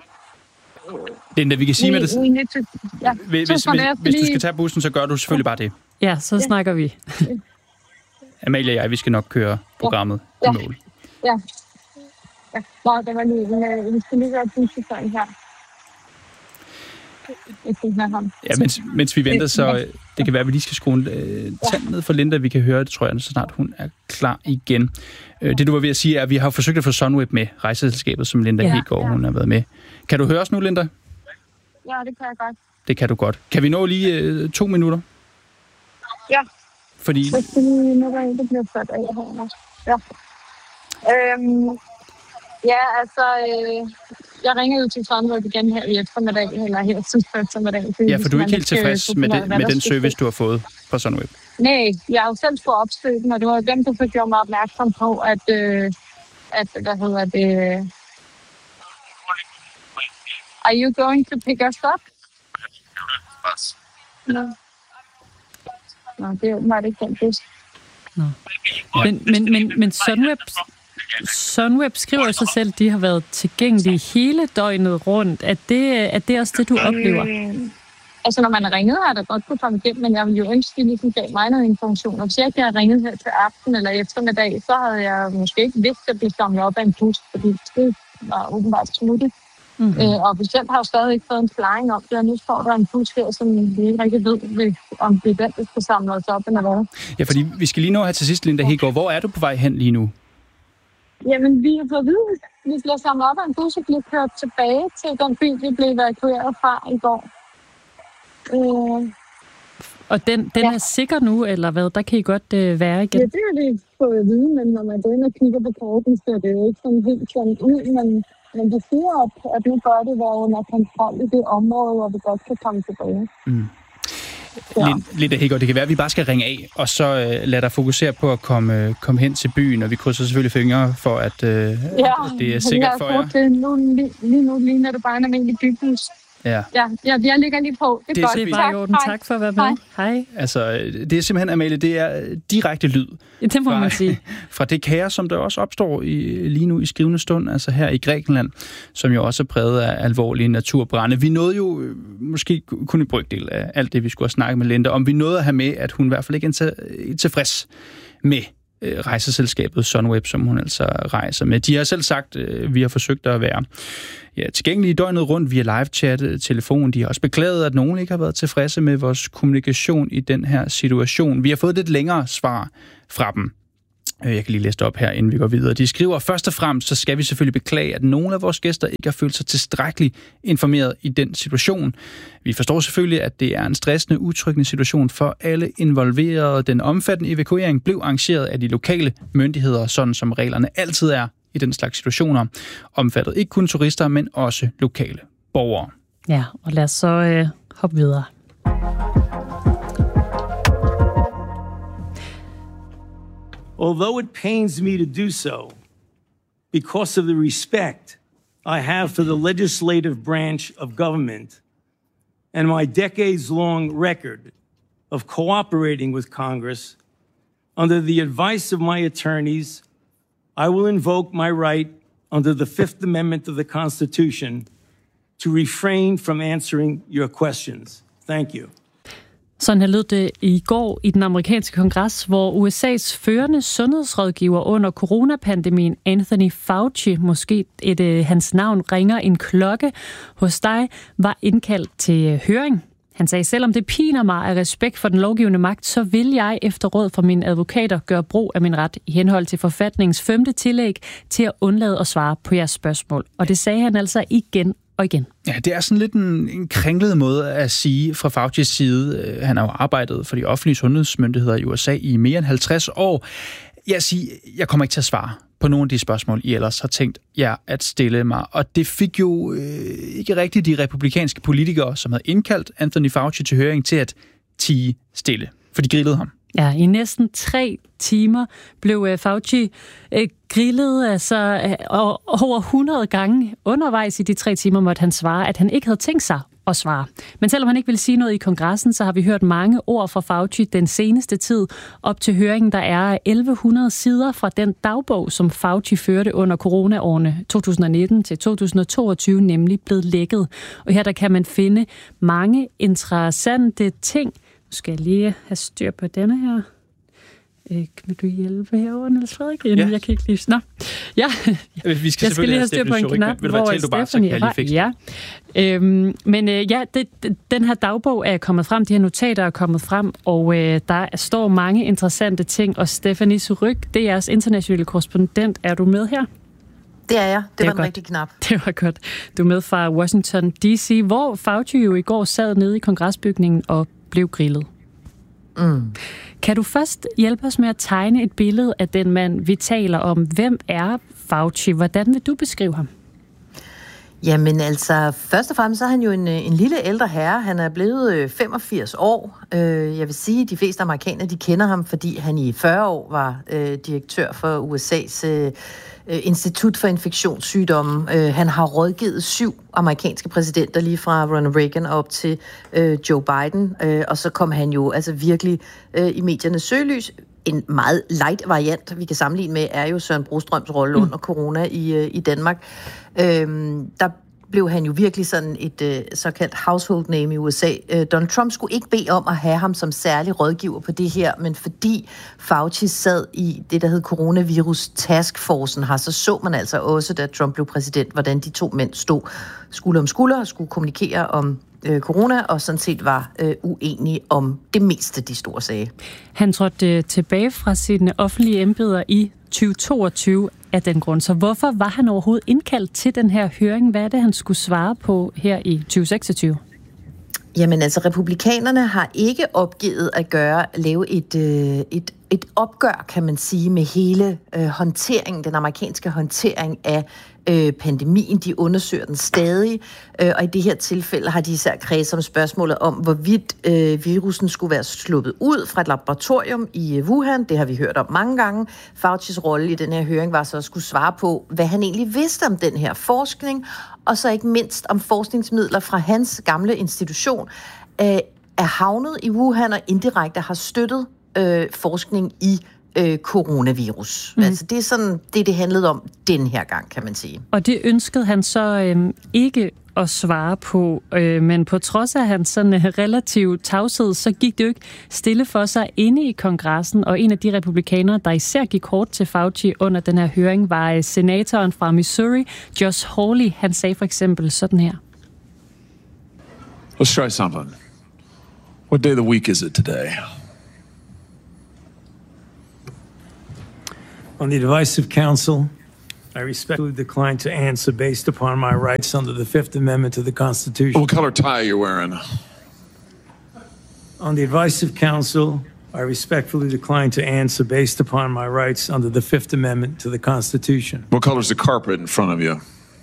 Linda, vi kan sige med det.
Ja.
Hvis, hvis, hvis du skal tage bussen, så gør du selvfølgelig bare det.
Ja, så snakker vi.
Amalie og jeg, vi skal nok køre programmet
ja.
i mål.
Ja. Ja. Nå, det var lige, vi skal lige gøre bussen sådan her. jeg fik med ham.
Ja, mens, mens vi venter, så det kan være, at vi lige skal skrue en øh, tand ned for Linda. Vi kan høre det, tror jeg, så snart hun er klar igen. Øh, det, du var ved at sige, er, at vi har forsøgt at få Sunweb med, rejseselskabet, som Linda ja, Hegaard, ja. hun har været med. Kan du høre os nu, Linda?
Ja, det kan jeg godt.
Det kan du godt. Kan vi nå lige øh, to minutter?
Ja.
Fordi...
Så skal vi nå, det bliver ført af her. Ja. Øhm, ja, altså... Øh, jeg ringer jo til Sunweb igen her i eftermiddag, eller her sidst på eftermiddag.
Ja, for du er ikke helt tilfreds med, det, med den service, du har fået fra Sunweb?
Nej, jeg har jo selv skulle opsøge den, og det var dem, der fik gjort mig opmærksom på, at... Øh, at hvad hedder det... Are you going to pick us up? No. Nå, det er åbenbart ikke den bus.
Nå. Men, men, men, men Sunweb, Sunweb skriver sig selv, at de har været tilgængelige hele døgnet rundt. Er det, er det også det, du oplever?
Øh, altså, når man har ringet, har det godt kunne komme igennem, men jeg ville jo ønske, at de ligesom gav mig noget information. Og hvis jeg ikke havde ringet her til aften eller eftermiddag, så havde jeg måske ikke vidst, at blive samlet op af en bus, fordi det var åbenbart smuttet. Mm-hmm. Øh, og bestemt har jo stadig ikke fået en flying op, og nu står der en bus her, som vi ikke rigtig ved, om det er den, der skal samle os op eller hvad.
Ja, fordi vi skal lige nå her til sidst, Linda Hegaard. Hvor er du på vej hen lige nu?
Jamen, vi har fået at vide, at vi bliver samlet op af en bus og bliver kørt tilbage til den by, vi blev evakueret fra i går. Øh,
og den, den ja. er sikker nu, eller hvad? Der kan I godt øh, være igen?
Ja, det er det fået at vide, men når man går ind og kigger på korten, så er det jo ikke sådan helt klemt ud, men... Men det siger, at nu bør det være under kontrol i det område, hvor vi godt kan komme tilbage. Mm.
Ja. Linda Hegaard, det kan være, at vi bare skal ringe af, og så uh, lade dig fokusere på at komme, uh, komme hen til byen, og vi krydser selvfølgelig fingre for, at, uh, ja, at det er sikkert for jer.
Ja, nu, lige, lige nu ligner det bare en almindelig bybus.
Ja.
Ja, jeg, jeg ligger lige på. Det er,
det er godt. Bare i orden. Tak for at være med. Hej. Hej.
Altså, det er simpelthen, Amalie, det er direkte lyd.
Det må man sige.
Fra det kaos, som der også opstår i, lige nu i skrivende stund, altså her i Grækenland, som jo også er præget af alvorlige naturbrande. Vi nåede jo øh, måske kun en brygdel af alt det, vi skulle have snakket med Linda om. Vi nåede at have med, at hun i hvert fald ikke er tilfreds med rejseselskabet Sunweb, som hun altså rejser med. De har selv sagt, at vi har forsøgt at være ja, tilgængelige døgnet rundt via live-chat, telefon. De har også beklaget, at nogen ikke har været tilfredse med vores kommunikation i den her situation. Vi har fået lidt længere svar fra dem. Jeg kan lige læse det op her, inden vi går videre. De skriver, først og fremmest, så skal vi selvfølgelig beklage, at nogle af vores gæster ikke har følt sig tilstrækkeligt informeret i den situation. Vi forstår selvfølgelig, at det er en stressende, utryggende situation for alle involverede. Den omfattende evakuering blev arrangeret af de lokale myndigheder, sådan som reglerne altid er i den slags situationer. Omfattet ikke kun turister, men også lokale borgere.
Ja, og lad os så øh, hoppe videre.
Although it pains me to do so, because of the respect I have for the legislative branch of government and my decades-long record of cooperating with Congress, under the advice of my attorneys, I will invoke my right under the Fifth Amendment of the Constitution to refrain from answering your questions. Thank you.
Sådan her lød det i går i den amerikanske kongres, hvor U S A's førende sundhedsrådgiver under coronapandemien, Anthony Fauci, måske et, et, hans navn ringer en klokke hos dig, var indkaldt til høring. Han sagde, selvom det piner mig af respekt for den lovgivende magt, så vil jeg efter råd fra mine advokater gøre brug af min ret i henhold til forfatningens femte tillæg til at undlade at svare på jeres spørgsmål. Og det sagde han altså igen og igen.
Ja, det er sådan lidt en, en kringlet måde at sige fra Faucis side. Han har jo arbejdet for de offentlige sundhedsmyndigheder i U S A i mere end halvtreds år. Jeg siger, jeg kommer ikke til at svare på nogle af de spørgsmål, I ellers har tænkt jer at stille mig. Og det fik jo øh, ikke rigtigt de republikanske politikere, som havde indkaldt Anthony Fauci til høring, til at tie stille, for de grillede ham.
Ja, i næsten tre timer blev uh, Fauci uh, grillet altså, uh, over hundrede gange. Undervejs i de tre timer måtte han svare, at han ikke havde tænkt sig at svare. Men selvom han ikke ville sige noget i kongressen, så har vi hørt mange ord fra Fauci den seneste tid. Op til høringen, der er elleve hundrede sider fra den dagbog, som Fauci førte under coronaårene to tusind nitten til to tusind toogtyve, nemlig blevet lækket. Og her der kan man finde mange interessante ting. Nu skal jeg lige have styr på denne her. Øh, kan du hjælpe herovre, Niels Frederik? Ja. Jeg kan ikke lige... Nå. Ja.
Vi skal,
jeg skal lige have styr på en knap, hvor Stephanie er. Ja. Øhm, men øh, ja, det, den her dagbog er kommet frem, de her notater er kommet frem, og øh, der står mange interessante ting, og Stephanie Surrugue, D R's internationale korrespondent, er du med her?
Det er jeg. Det, det var en
godt.
rigtig knap.
Det var godt. Du er med fra Washington D C, hvor Fauci jo i går sad nede i kongresbygningen og blev grillet.
Mm.
Kan du først hjælpe os med at tegne et billede af den mand, vi taler om? Hvem er Fauci? Hvordan vil du beskrive ham?
Jamen altså, først og fremmest så er han jo en, en lille ældre herre. Han er blevet femogfirs år. Jeg vil sige, at de fleste amerikanere, de kender ham, fordi han i fyrre år var øh, direktør for U S A's øh, Institut for Infektionssygdomme. Han har rådgivet syv amerikanske præsidenter, lige fra Ronald Reagan op til øh, Joe Biden. Og så kom han jo altså virkelig øh, i mediernes søgelys. En meget light variant, vi kan sammenligne med, er jo Søren Brostrøms rolle mm. under corona i, i Danmark. Øhm, der blev han jo virkelig sådan et øh, såkaldt household name i U S A. Øh, Donald Trump skulle ikke bede om at have ham som særlig rådgiver på det her, men fordi Fauci sad i det, der hed Coronavirus Taskforcen, har så så man altså også, da Trump blev præsident, hvordan de to mænd stod skulder om skulder og skulle kommunikere om øh, corona, og sådan set var øh, uenige om det meste, de store sagde.
Han trådte tilbage fra sine offentlige embeder i tyve toogtyve af den grund. Så hvorfor var han overhovedet indkaldt til den her høring? Hvad er det, han skulle svare på her i tyve seksogtyve?
Jamen altså, republikanerne har ikke opgivet at gøre, lave et, øh, et, et opgør, kan man sige, med hele øh, håndteringen, den amerikanske håndtering af øh, pandemien. De undersøger den stadig, øh, og i det her tilfælde har de især kredset om spørgsmålet om, hvorvidt øh, virusen skulle være sluppet ud fra et laboratorium i Wuhan. Det har vi hørt om mange gange. Faucis rolle i den her høring var så at skulle svare på, hvad han egentlig vidste om den her forskning, og så ikke mindst om forskningsmidler fra hans gamle institution, øh, er havnet i Wuhan og indirekte har støttet øh, forskning i øh, coronavirus. Mm. Altså det er sådan det, det handlede om den her gang, kan man sige.
Og det ønskede han så øh, ikke at svare på, øh, men på trods af hans sådan relativ tavshed, så gik det jo ikke stille for sig inde i kongressen, og en af de republikanere, der især gik hårdt til Fauci under den her høring, var senatoren fra Missouri, Josh Hawley. Han sagde for eksempel sådan her.
Let's try something. What day of the week is it today?
On the advice of counsel, I respectfully decline to answer based upon my rights under the Fifth Amendment to the Constitution.
What color tie are you wearing?
On the advice of counsel, I respectfully decline to answer based upon my rights under the Fifth Amendment to the Constitution.
What color is the carpet in front of you?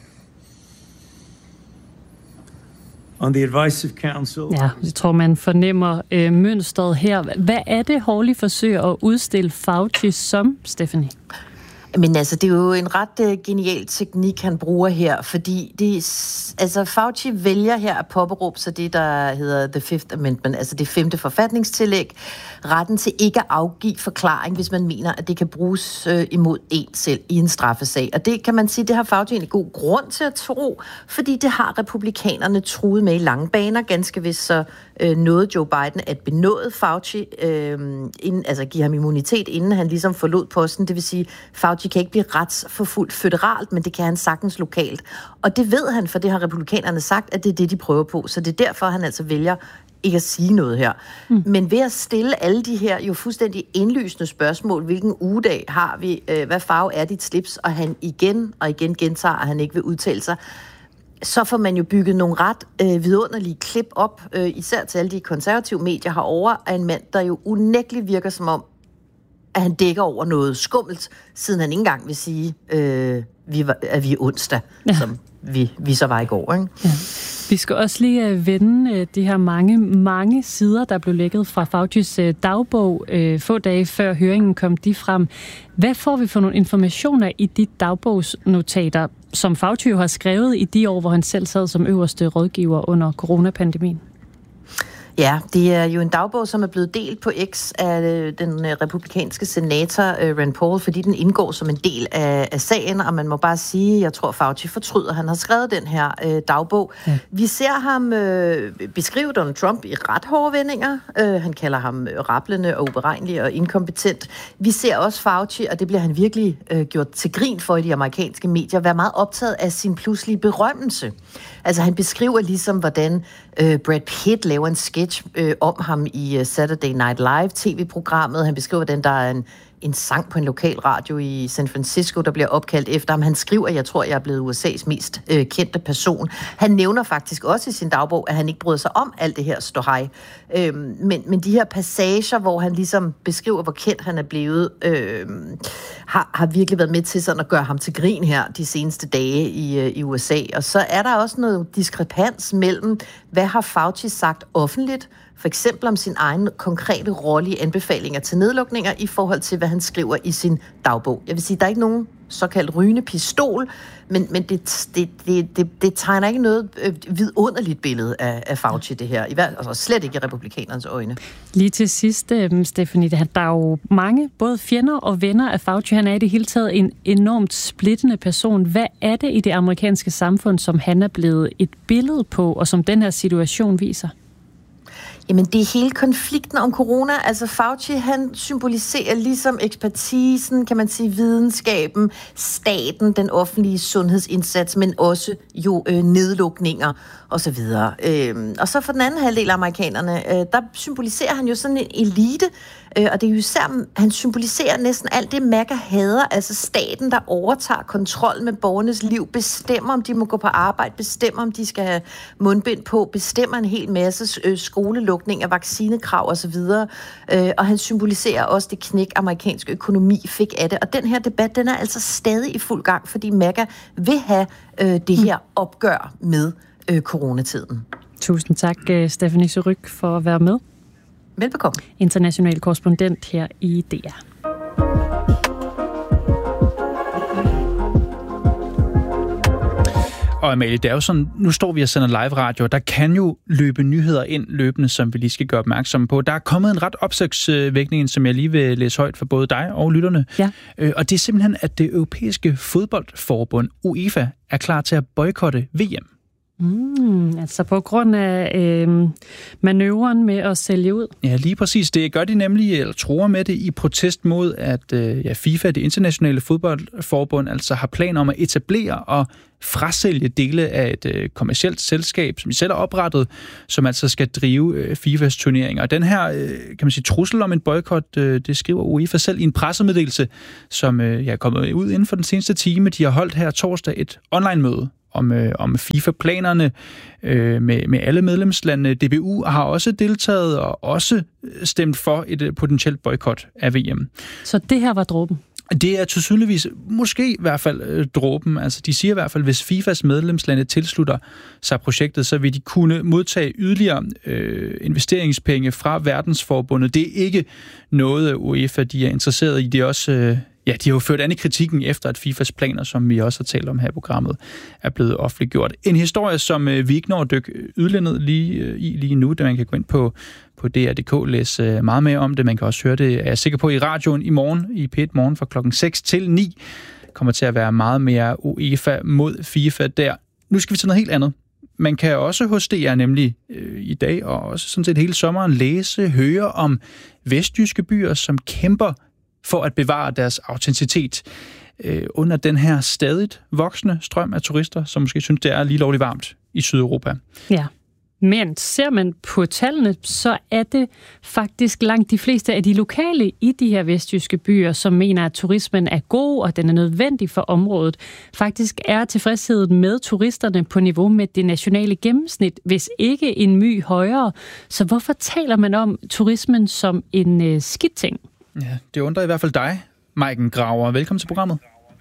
On the advice of counsel.
Ja, jeg tror, man fornemmer øh, mønstret her. Hvad er det, Hawley forsøger at udstille Fauci som, Stephanie?
Men altså, det er jo en ret uh, genial teknik, han bruger her, fordi det, altså, Fauci vælger her at påberåbe sig det, der hedder The Fifth Amendment, altså det femte forfatningstillæg, retten til ikke at afgive forklaring, hvis man mener, at det kan bruges uh, imod en selv i en straffesag. Og det kan man sige, det har Fauci en god grund til at tro, fordi det har republikanerne truet med i lange baner, ganske vist så uh, nåede Joe Biden at benåde Fauci, uh, inden, altså give ham immunitet, inden han ligesom forlod posten, det vil sige, Fauci kan ikke blive retsforfulgt føderalt, men det kan han sagtens lokalt. Og det ved han, for det har republikanerne sagt, at det er det, de prøver på. Så det er derfor, han altså vælger ikke at sige noget her. Mm. Men ved at stille alle de her jo fuldstændig indlysende spørgsmål, hvilken ugedag har vi, øh, hvad farve er dit slips, og han igen og igen gentager, at han ikke vil udtale sig, så får man jo bygget nogle ret øh, vidunderlige klip op, øh, især til alle de konservative medier herovre, af en mand, der jo unægteligt virker som om, at han dækker over noget skummelt, siden han ikke engang vil sige, øh, vi var, at vi er onsdag, ja. som vi, vi så var i går. Ikke?
Ja. Vi skal også lige uh, vende uh, de her mange, mange sider, der blev lækket fra Faucis uh, dagbog. Uh, få dage før høringen kom de frem. Hvad får vi for nogle informationer i de dagbogsnotater, som Fauci jo har skrevet i de år, hvor han selv sad som øverste rådgiver under coronapandemien?
Ja, det er jo en dagbog, som er blevet delt på X af den republikanske senator Rand Paul, fordi den indgår som en del af, af sagen, og man må bare sige, jeg tror Fauci fortryder, han har skrevet den her øh, dagbog. Ja. Vi ser ham øh, beskrive Donald Trump i ret hårde vendinger. Øh, han kalder ham rablende og uberegnelig og inkompetent. Vi ser også Fauci, og det bliver han virkelig øh, gjort til grin for i de amerikanske medier, være meget optaget af sin pludselige berømmelse. Altså han beskriver ligesom, hvordan øh, Brad Pitt laver en sketch øh, om ham i uh, Saturday Night Live tv-programmet. Han beskriver, hvordan der er en, en sang på en lokal radio i San Francisco, der bliver opkaldt efter ham. Han skriver, at jeg tror, jeg er blevet U S A's mest øh, kendte person. Han nævner faktisk også i sin dagbog, at han ikke bryder sig om alt det her ståhej. Øhm, men, men de her passager, hvor han ligesom beskriver, hvor kendt han er blevet, øh, har, har virkelig været med til sådan at gøre ham til grin her de seneste dage i, øh, i U S A. Og så er der også noget diskrepans mellem, hvad har Fauci sagt offentligt, for eksempel om sin egen konkrete rolle i anbefalinger til nedlukninger i forhold til, hvad han skriver i sin dagbog. Jeg vil sige, der er ikke nogen såkaldt rygende pistol, men, men det, det, det, det, det tegner ikke noget øh, vidunderligt billede af, af Fauci, det her. I hvert, altså slet ikke i republikanernes øjne.
Lige til sidst, øh, Stephanie, der er jo mange, både fjender og venner af Fauci. Han er i det hele taget en enormt splittende person. Hvad er det i det amerikanske samfund, som han er blevet et billede på, og som den her situation viser?
Jamen, det er hele konflikten om corona. Altså, Fauci, han symboliserer ligesom ekspertisen, kan man sige, videnskaben, staten, den offentlige sundhedsindsats, men også jo øh, nedlukninger og så videre. Øh, og så for den anden halvdel af amerikanerne, øh, der symboliserer han jo sådan en elite, øh, og det er jo især, han symboliserer næsten alt det, MAGA hader, altså staten, der overtager kontrol med borgernes liv, bestemmer, om de må gå på arbejde, bestemmer, om de skal have mundbind på, bestemmer en hel masse øh, skolelukninger, vaccinekrav og så videre. Øh, og han symboliserer også det knæk, amerikansk økonomi fik af det. Og den her debat, den er altså stadig i fuld gang, fordi MAGA vil have øh, det her opgør med øh, coronatiden.
Tusind tak, Stephanie Surrugue, for at være med.
Velbekomme.
International korrespondent her i D R.
Og Amalie, det er jo sådan, nu står vi og sender live radio, der kan jo løbe nyheder ind løbende, som vi lige skal gøre opmærksom på. Der er kommet en ret opsigtsvækkende, som jeg lige vil læse højt for både dig og lytterne.
Ja.
Og det er simpelthen, at det europæiske fodboldforbund, UEFA, er klar til at boykotte V M.
Mm, altså på grund af øh, manøvren med at sælge ud?
Ja, lige præcis. Det gør de nemlig, eller tror med det, i protest mod, at øh, ja, FIFA, det internationale fodboldforbund, altså har planer om at etablere og frasælge dele af et øh, kommercielt selskab, som de selv har oprettet, som altså skal drive øh, FIFAs turneringer. Og den her, øh, kan man sige, trussel om en boykot, øh, det skriver UEFA selv i en pressemeddelelse, som øh, ja, er kommet ud inden for den seneste time. De har holdt her torsdag et online-møde om, øh, om FIFA-planerne øh, med, med alle medlemslandene. D B U har også deltaget og også stemt for et øh, potentielt boykot af V M.
Så det her var dråben?
Det er tydeligvis, måske i hvert fald øh, dråben. Altså, de siger i hvert fald, hvis FIFAs medlemslande tilslutter sig projektet, så vil de kunne modtage yderligere øh, investeringspenge fra verdensforbundet. Det er ikke noget, UEFA de er interesseret i. Det er også... Øh, Ja, de har jo ført an i kritikken efter, at FIFAs planer, som vi også har talt om her i programmet, er blevet offentliggjort. En historie, som vi ikke når at dykke yderligere lige i lige nu, da man kan gå ind på, på D R punktum D K, læse meget mere om det. Man kan også høre det, er jeg sikker på, i radioen i morgen, i P et Morgen fra klokken seks til ni. Kommer til at være meget mere UEFA mod FIFA der. Nu skal vi til noget helt andet. Man kan også hos D R nemlig øh, i dag, og også sådan set hele sommeren, læse, høre om vestjyske byer, som kæmper for at bevare deres autenticitet øh, under den her stadigt voksende strøm af turister, som måske synes, det er lige lovligt varmt i Sydeuropa.
Ja, men ser man på tallene, så er det faktisk langt de fleste af de lokale i de her vestjyske byer, som mener, at turismen er god, og den er nødvendig for området. Faktisk er tilfredsheden med turisterne på niveau med det nationale gennemsnit, hvis ikke en my højere. Så hvorfor taler man om turismen som en øh, skidt ting?
Ja, det undrer i hvert fald dig, Maiken Graver. Velkommen til programmet.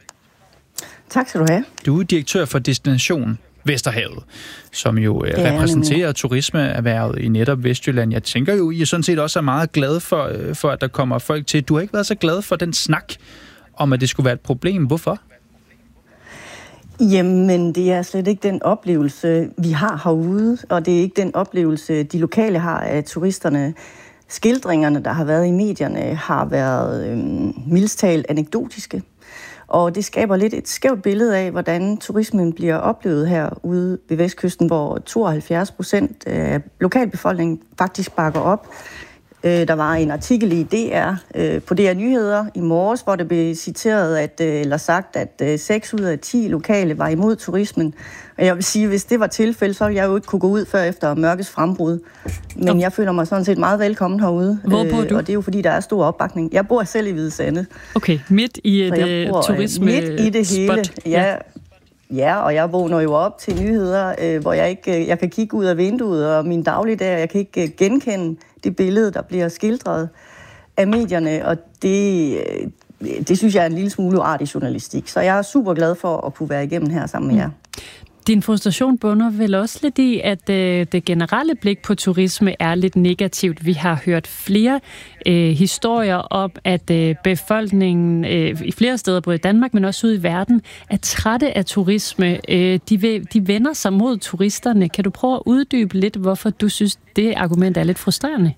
Tak skal du have.
Du er direktør for Destination Vesterhavet, som jo ja, repræsenterer nemlig turismeerhvervet i netop Vestjylland. Jeg tænker jo, I er sådan set også er meget glade for, for, at der kommer folk til. Du har ikke været så glad for den snak om, at det skulle være et problem. Hvorfor?
Jamen, det er slet ikke den oplevelse, vi har herude, og det er ikke den oplevelse, de lokale har af turisterne. Skildringerne, der har været i medierne, har været øh, mildest talt anekdotiske. Og det skaber lidt et skævt billede af, hvordan turismen bliver oplevet herude ved Vestkysten, hvor tooghalvfjerds procent af lokalbefolkningen faktisk bakker op. Der var en artikel i D R på D R Nyheder i morges, hvor det blev citeret at, eller sagt, at seks ud af ti lokale var imod turismen. Og jeg vil sige, at hvis det var tilfældet, så ville jeg jo ikke kunne gå ud før efter mørkets frembrud. Men jeg føler mig sådan set meget velkommen herude.
Hvor bor du?
Og det er jo fordi, der er stor opbakning. Jeg bor selv i Hvide Sande.
Okay, midt i et turisme
midt i det hele.
Spot.
Ja. Ja, og jeg vågner jo op til nyheder, øh, hvor jeg ikke, jeg kan kigge ud af vinduet og min dagligdag, jeg kan ikke øh, genkende det billede, der bliver skildret af medierne, og det, øh, det synes jeg er en lille smule uartig journalistik. Så jeg er super glad for at kunne være igennem her sammen med jer.
Din frustration bunder vel også lidt i, at øh, det generelle blik på turisme er lidt negativt. Vi har hørt flere øh, historier om, at øh, befolkningen øh, i flere steder, både i Danmark, men også ude i verden, er trætte af turisme. Øh, de, vil, de vender sig mod turisterne. Kan du prøve at uddybe lidt, hvorfor du synes, det argument er lidt frustrerende?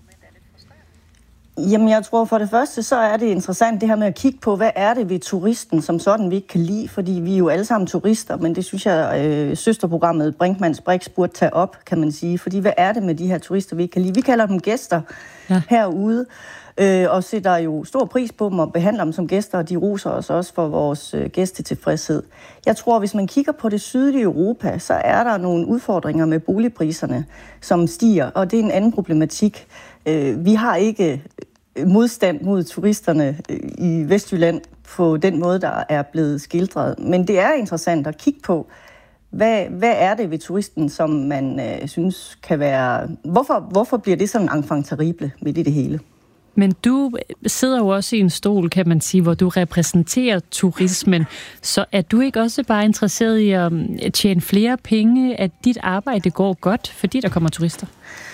Jamen, jeg tror for det første, så er det interessant det her med at kigge på, hvad er det ved turisten, som sådan vi ikke kan lide, fordi vi er jo alle sammen turister, men det synes jeg, øh, søsterprogrammet Brinkmanns Brix burde tage op, kan man sige, fordi hvad er det med de her turister, vi ikke kan lide? Vi kalder dem gæster ja. herude, øh, og sætter jo stor pris på dem og behandler dem som gæster, og de roser os også for vores øh, gæstetilfredshed. Jeg tror, hvis man kigger på det sydlige Europa, så er der nogle udfordringer med boligpriserne, som stiger, og det er en anden problematik. Vi har ikke modstand mod turisterne i Vestjylland på den måde, der er blevet skildret. Men det er interessant at kigge på, hvad, hvad er det ved turisten, som man øh, synes kan være... Hvorfor, hvorfor bliver det sådan enfant terrible midt i det hele?
Men du sidder jo også i en stol, kan man sige, hvor du repræsenterer turismen. Så er du ikke også bare interesseret i at tjene flere penge, at dit arbejde går godt, fordi der kommer turister?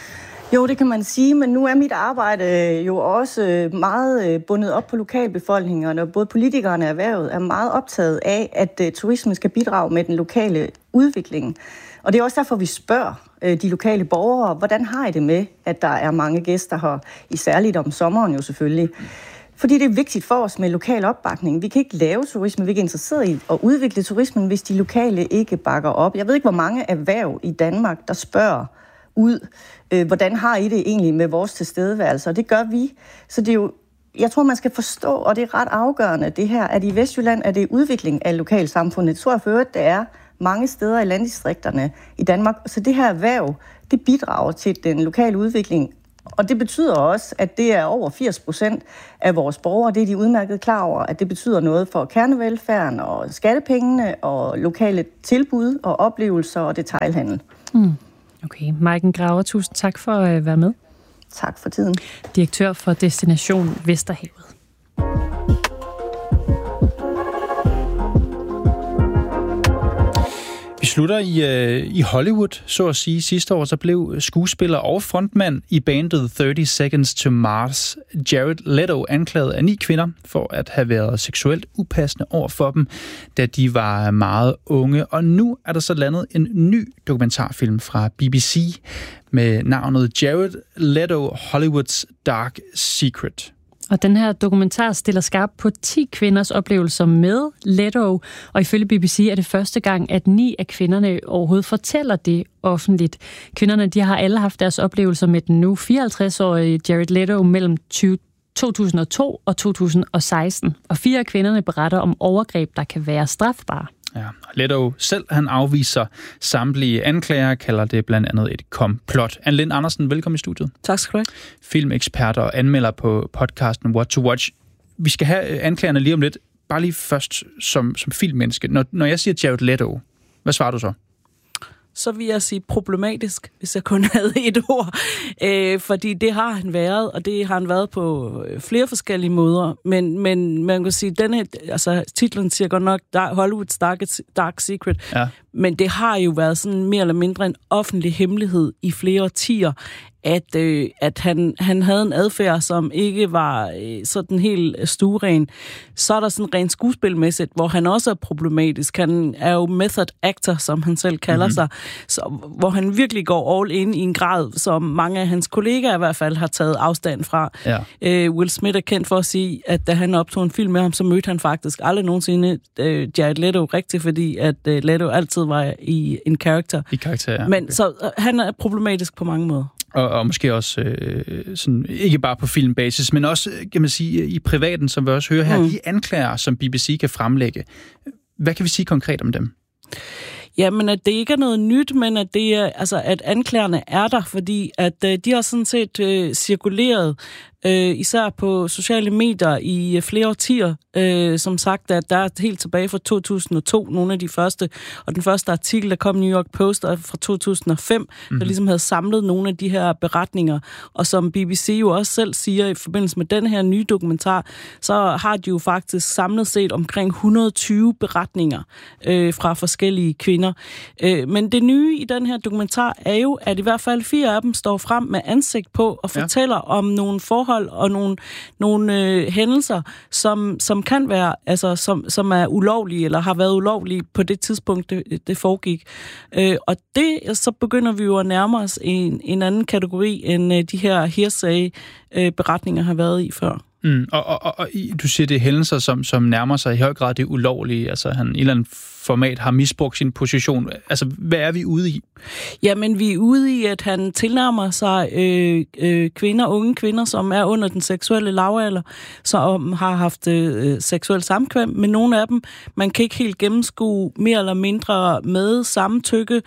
Jo, det kan man sige, men nu er mit arbejde jo også meget bundet op på lokalbefolkningerne, og både politikerne og erhvervet er meget optaget af, at turismen skal bidrage med den lokale udvikling. Og det er også derfor, vi spørger de lokale borgere, hvordan har I det med, at der er mange gæster her, i særligt om sommeren jo selvfølgelig. Fordi det er vigtigt for os med lokal opbakning. Vi kan ikke lave turisme, vi er ikke interesseret i at udvikle turismen, hvis de lokale ikke bakker op. Jeg ved ikke, hvor mange erhverv i Danmark, der spørger ud, øh, hvordan har I det egentlig med vores tilstedeværelse, og det gør vi. Så det er jo, jeg tror, man skal forstå, og det er ret afgørende, det her, at i Vestjylland er det udvikling af lokalsamfundet. Det tror jeg for øvrigt, det er mange steder i landdistrikterne i Danmark. Så det her erhverv, det bidrager til den lokale udvikling, og det betyder også, at det er over firs procent af vores borgere, det er de udmærket klar over, at det betyder noget for kernevelfærden og skattepengene og lokale tilbud og oplevelser og detailhandel.
Mm. Okay, Maiken Graver, tusind tak for at være med.
Tak for tiden.
Direktør for Destination Vesterhavet.
Vi slutter i, øh, i Hollywood, så at sige. Sidste år så blev skuespiller og frontmand i bandet thirty seconds to Mars, Jared Leto, anklaget af ni kvinder for at have været seksuelt upassende over for dem, da de var meget unge. Og nu er der så landet en ny dokumentarfilm fra B B C med navnet Jared Leto, Hollywoods Dark Secret.
Og den her dokumentar stiller skarp på ti kvinders oplevelser med Leto, og ifølge B B C er det første gang, at ni af kvinderne overhovedet fortæller det offentligt. Kvinderne, de har alle haft deres oplevelser med den nu fireoghalvtreds-årige Jared Leto mellem to tusind og to og to tusind og seksten, og fire af kvinderne beretter om overgreb, der kan være strafbare.
Ja, Leto selv, han afviser samtlige anklager, kalder det blandt andet et komplot. Anne Lind Andersen, velkommen i studiet.
Tak skal du have.
Filmekspert og anmelder på podcasten What to Watch. Vi skal have anklagerne lige om lidt. Bare lige først som, som filmmenneske. Når, når jeg siger Jared Leto, hvad svarer du så?
Så vil jeg sige problematisk, hvis jeg kun havde et ord. Øh, fordi det har han været, og det har han været på flere forskellige måder. Men, men man kan sige, denne, altså titlen siger godt nok Hollywoods Dark, Dark Secret, ja. Men det har jo været sådan mere eller mindre en offentlig hemmelighed i flere årtier, at, øh, at han, han havde en adfærd, som ikke var øh, sådan helt stueren. Så er der sådan rent skuespilmæssigt, hvor han også er problematisk. Han er jo method actor, som han selv kalder mm-hmm. sig, så, hvor han virkelig går all in i en grad, som mange af hans kollegaer i hvert fald har taget afstand fra. Ja. Øh, Will Smith er kendt for at sige, at da han optog en film med ham, så mødte han faktisk aldrig nogensinde øh, Jared Leto rigtigt, fordi at øh, Leto altid var i en karakter.
I karakter, ja.
Men så øh, han er problematisk på mange måder.
Og, og måske også øh, sådan, ikke bare på filmbasis, men også, kan man sige, i privaten, som vi også hører her, mm. de anklager, som B B C kan fremlægge. Hvad kan vi sige konkret om dem?
Jamen, at det ikke er noget nyt, men at, det er, altså, at anklagerne er der, fordi at øh, de har sådan set øh, cirkuleret, øh, især på sociale medier i øh, flere årtier. Øh, som sagt, at der er helt tilbage fra to tusind og to nogle af de første, og den første artikel, der kom i New York Post, er fra to tusind og fem, mm-hmm. der ligesom havde samlet nogle af de her beretninger, og som B B C jo også selv siger i forbindelse med den her nye dokumentar, så har de jo faktisk samlet set omkring et hundrede og tyve beretninger øh, fra forskellige kvinder. Øh, men det nye i den her dokumentar er jo, at i hvert fald fire af dem står frem med ansigt på og fortæller ja. om nogle forhold og nogle, nogle øh, hændelser, som, som kan være, altså som, som er ulovlige, eller har været ulovlige på det tidspunkt, det, det foregik. Øh, og det, så begynder vi jo at nærme os en, en anden kategori, end øh, de her hearsay-beretninger øh, har været i før.
Mm, og, og, og, og du siger, det er hændelser, som, som nærmer sig i høj grad det ulovlige. Altså han i en eller anden format har misbrugt sin position. Altså, hvad er vi ude i?
Jamen, vi er ude i, at han tilnærmer sig øh, øh, kvinder, unge kvinder, som er under den seksuelle lavalder, som har haft øh, seksuel samkvem med nogle af dem. Man kan ikke helt gennemskue mere eller mindre med samtykke.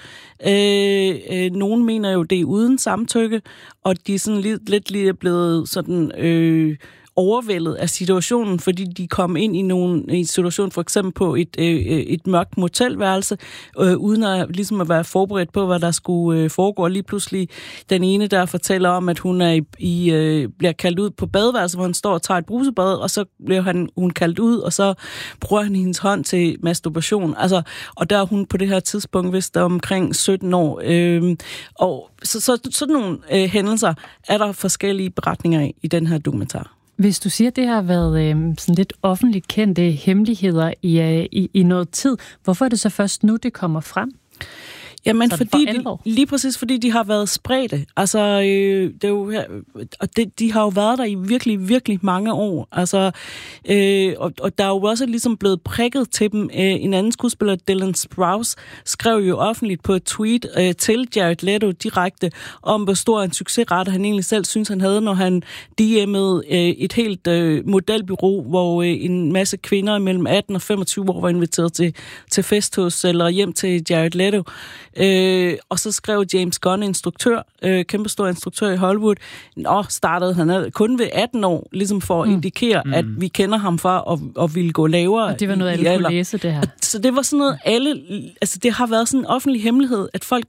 Øh, øh, nogle mener jo, det er uden samtykke, og de er sådan lidt, lidt lige blevet sådan... Øh, overvældet af situationen, fordi de kom ind i nogle i en situation, for eksempel på et, øh, et mørkt motelværelse, øh, uden at, ligesom at være forberedt på, hvad der skulle øh, foregå. Og lige pludselig den ene, der fortæller om, at hun er i, i, øh, bliver kaldt ud på badeværelset, hvor han står og tager et brusebad, og så bliver han, hun kaldt ud, og så bruger han hendes hånd til masturbation. Altså, og der er hun på det her tidspunkt vist omkring sytten år. Øh, og så, så sådan nogle øh, hændelser er der forskellige beretninger i, i den her dokumentar.
Hvis du siger, at det har været øh, sådan lidt offentligt kendte hemmeligheder i, øh, i, i noget tid, hvorfor er det så først nu, det kommer frem?
Jamen, fordi de, lige præcis fordi de har været spredte. Altså, øh, det er jo, og det, de har jo været der i virkelig, virkelig mange år. Altså, øh, og, og der er jo også ligesom blevet prikket til dem. Øh, en anden skuespiller, Dylan Sprouse, skrev jo offentligt på et tweet øh, til Jared Leto direkte om, hvor stor en succesrate han egentlig selv synes, han havde, når han D M'ede øh, et helt øh, modelbureau, hvor øh, en masse kvinder mellem atten og femogtyve år var inviteret til, til fest hos, eller hjem til Jared Leto. Øh, og så skrev James Gunn, instruktør, øh, kæmpestor instruktør i Hollywood, og startede han kun ved atten år, ligesom for at mm. indikere, mm. at vi kender ham fra og, og ville gå lavere.
Og det var noget, alle kunne læse, det her.
Og, så det var sådan noget, alle, altså det har været sådan en offentlig hemmelighed, at folk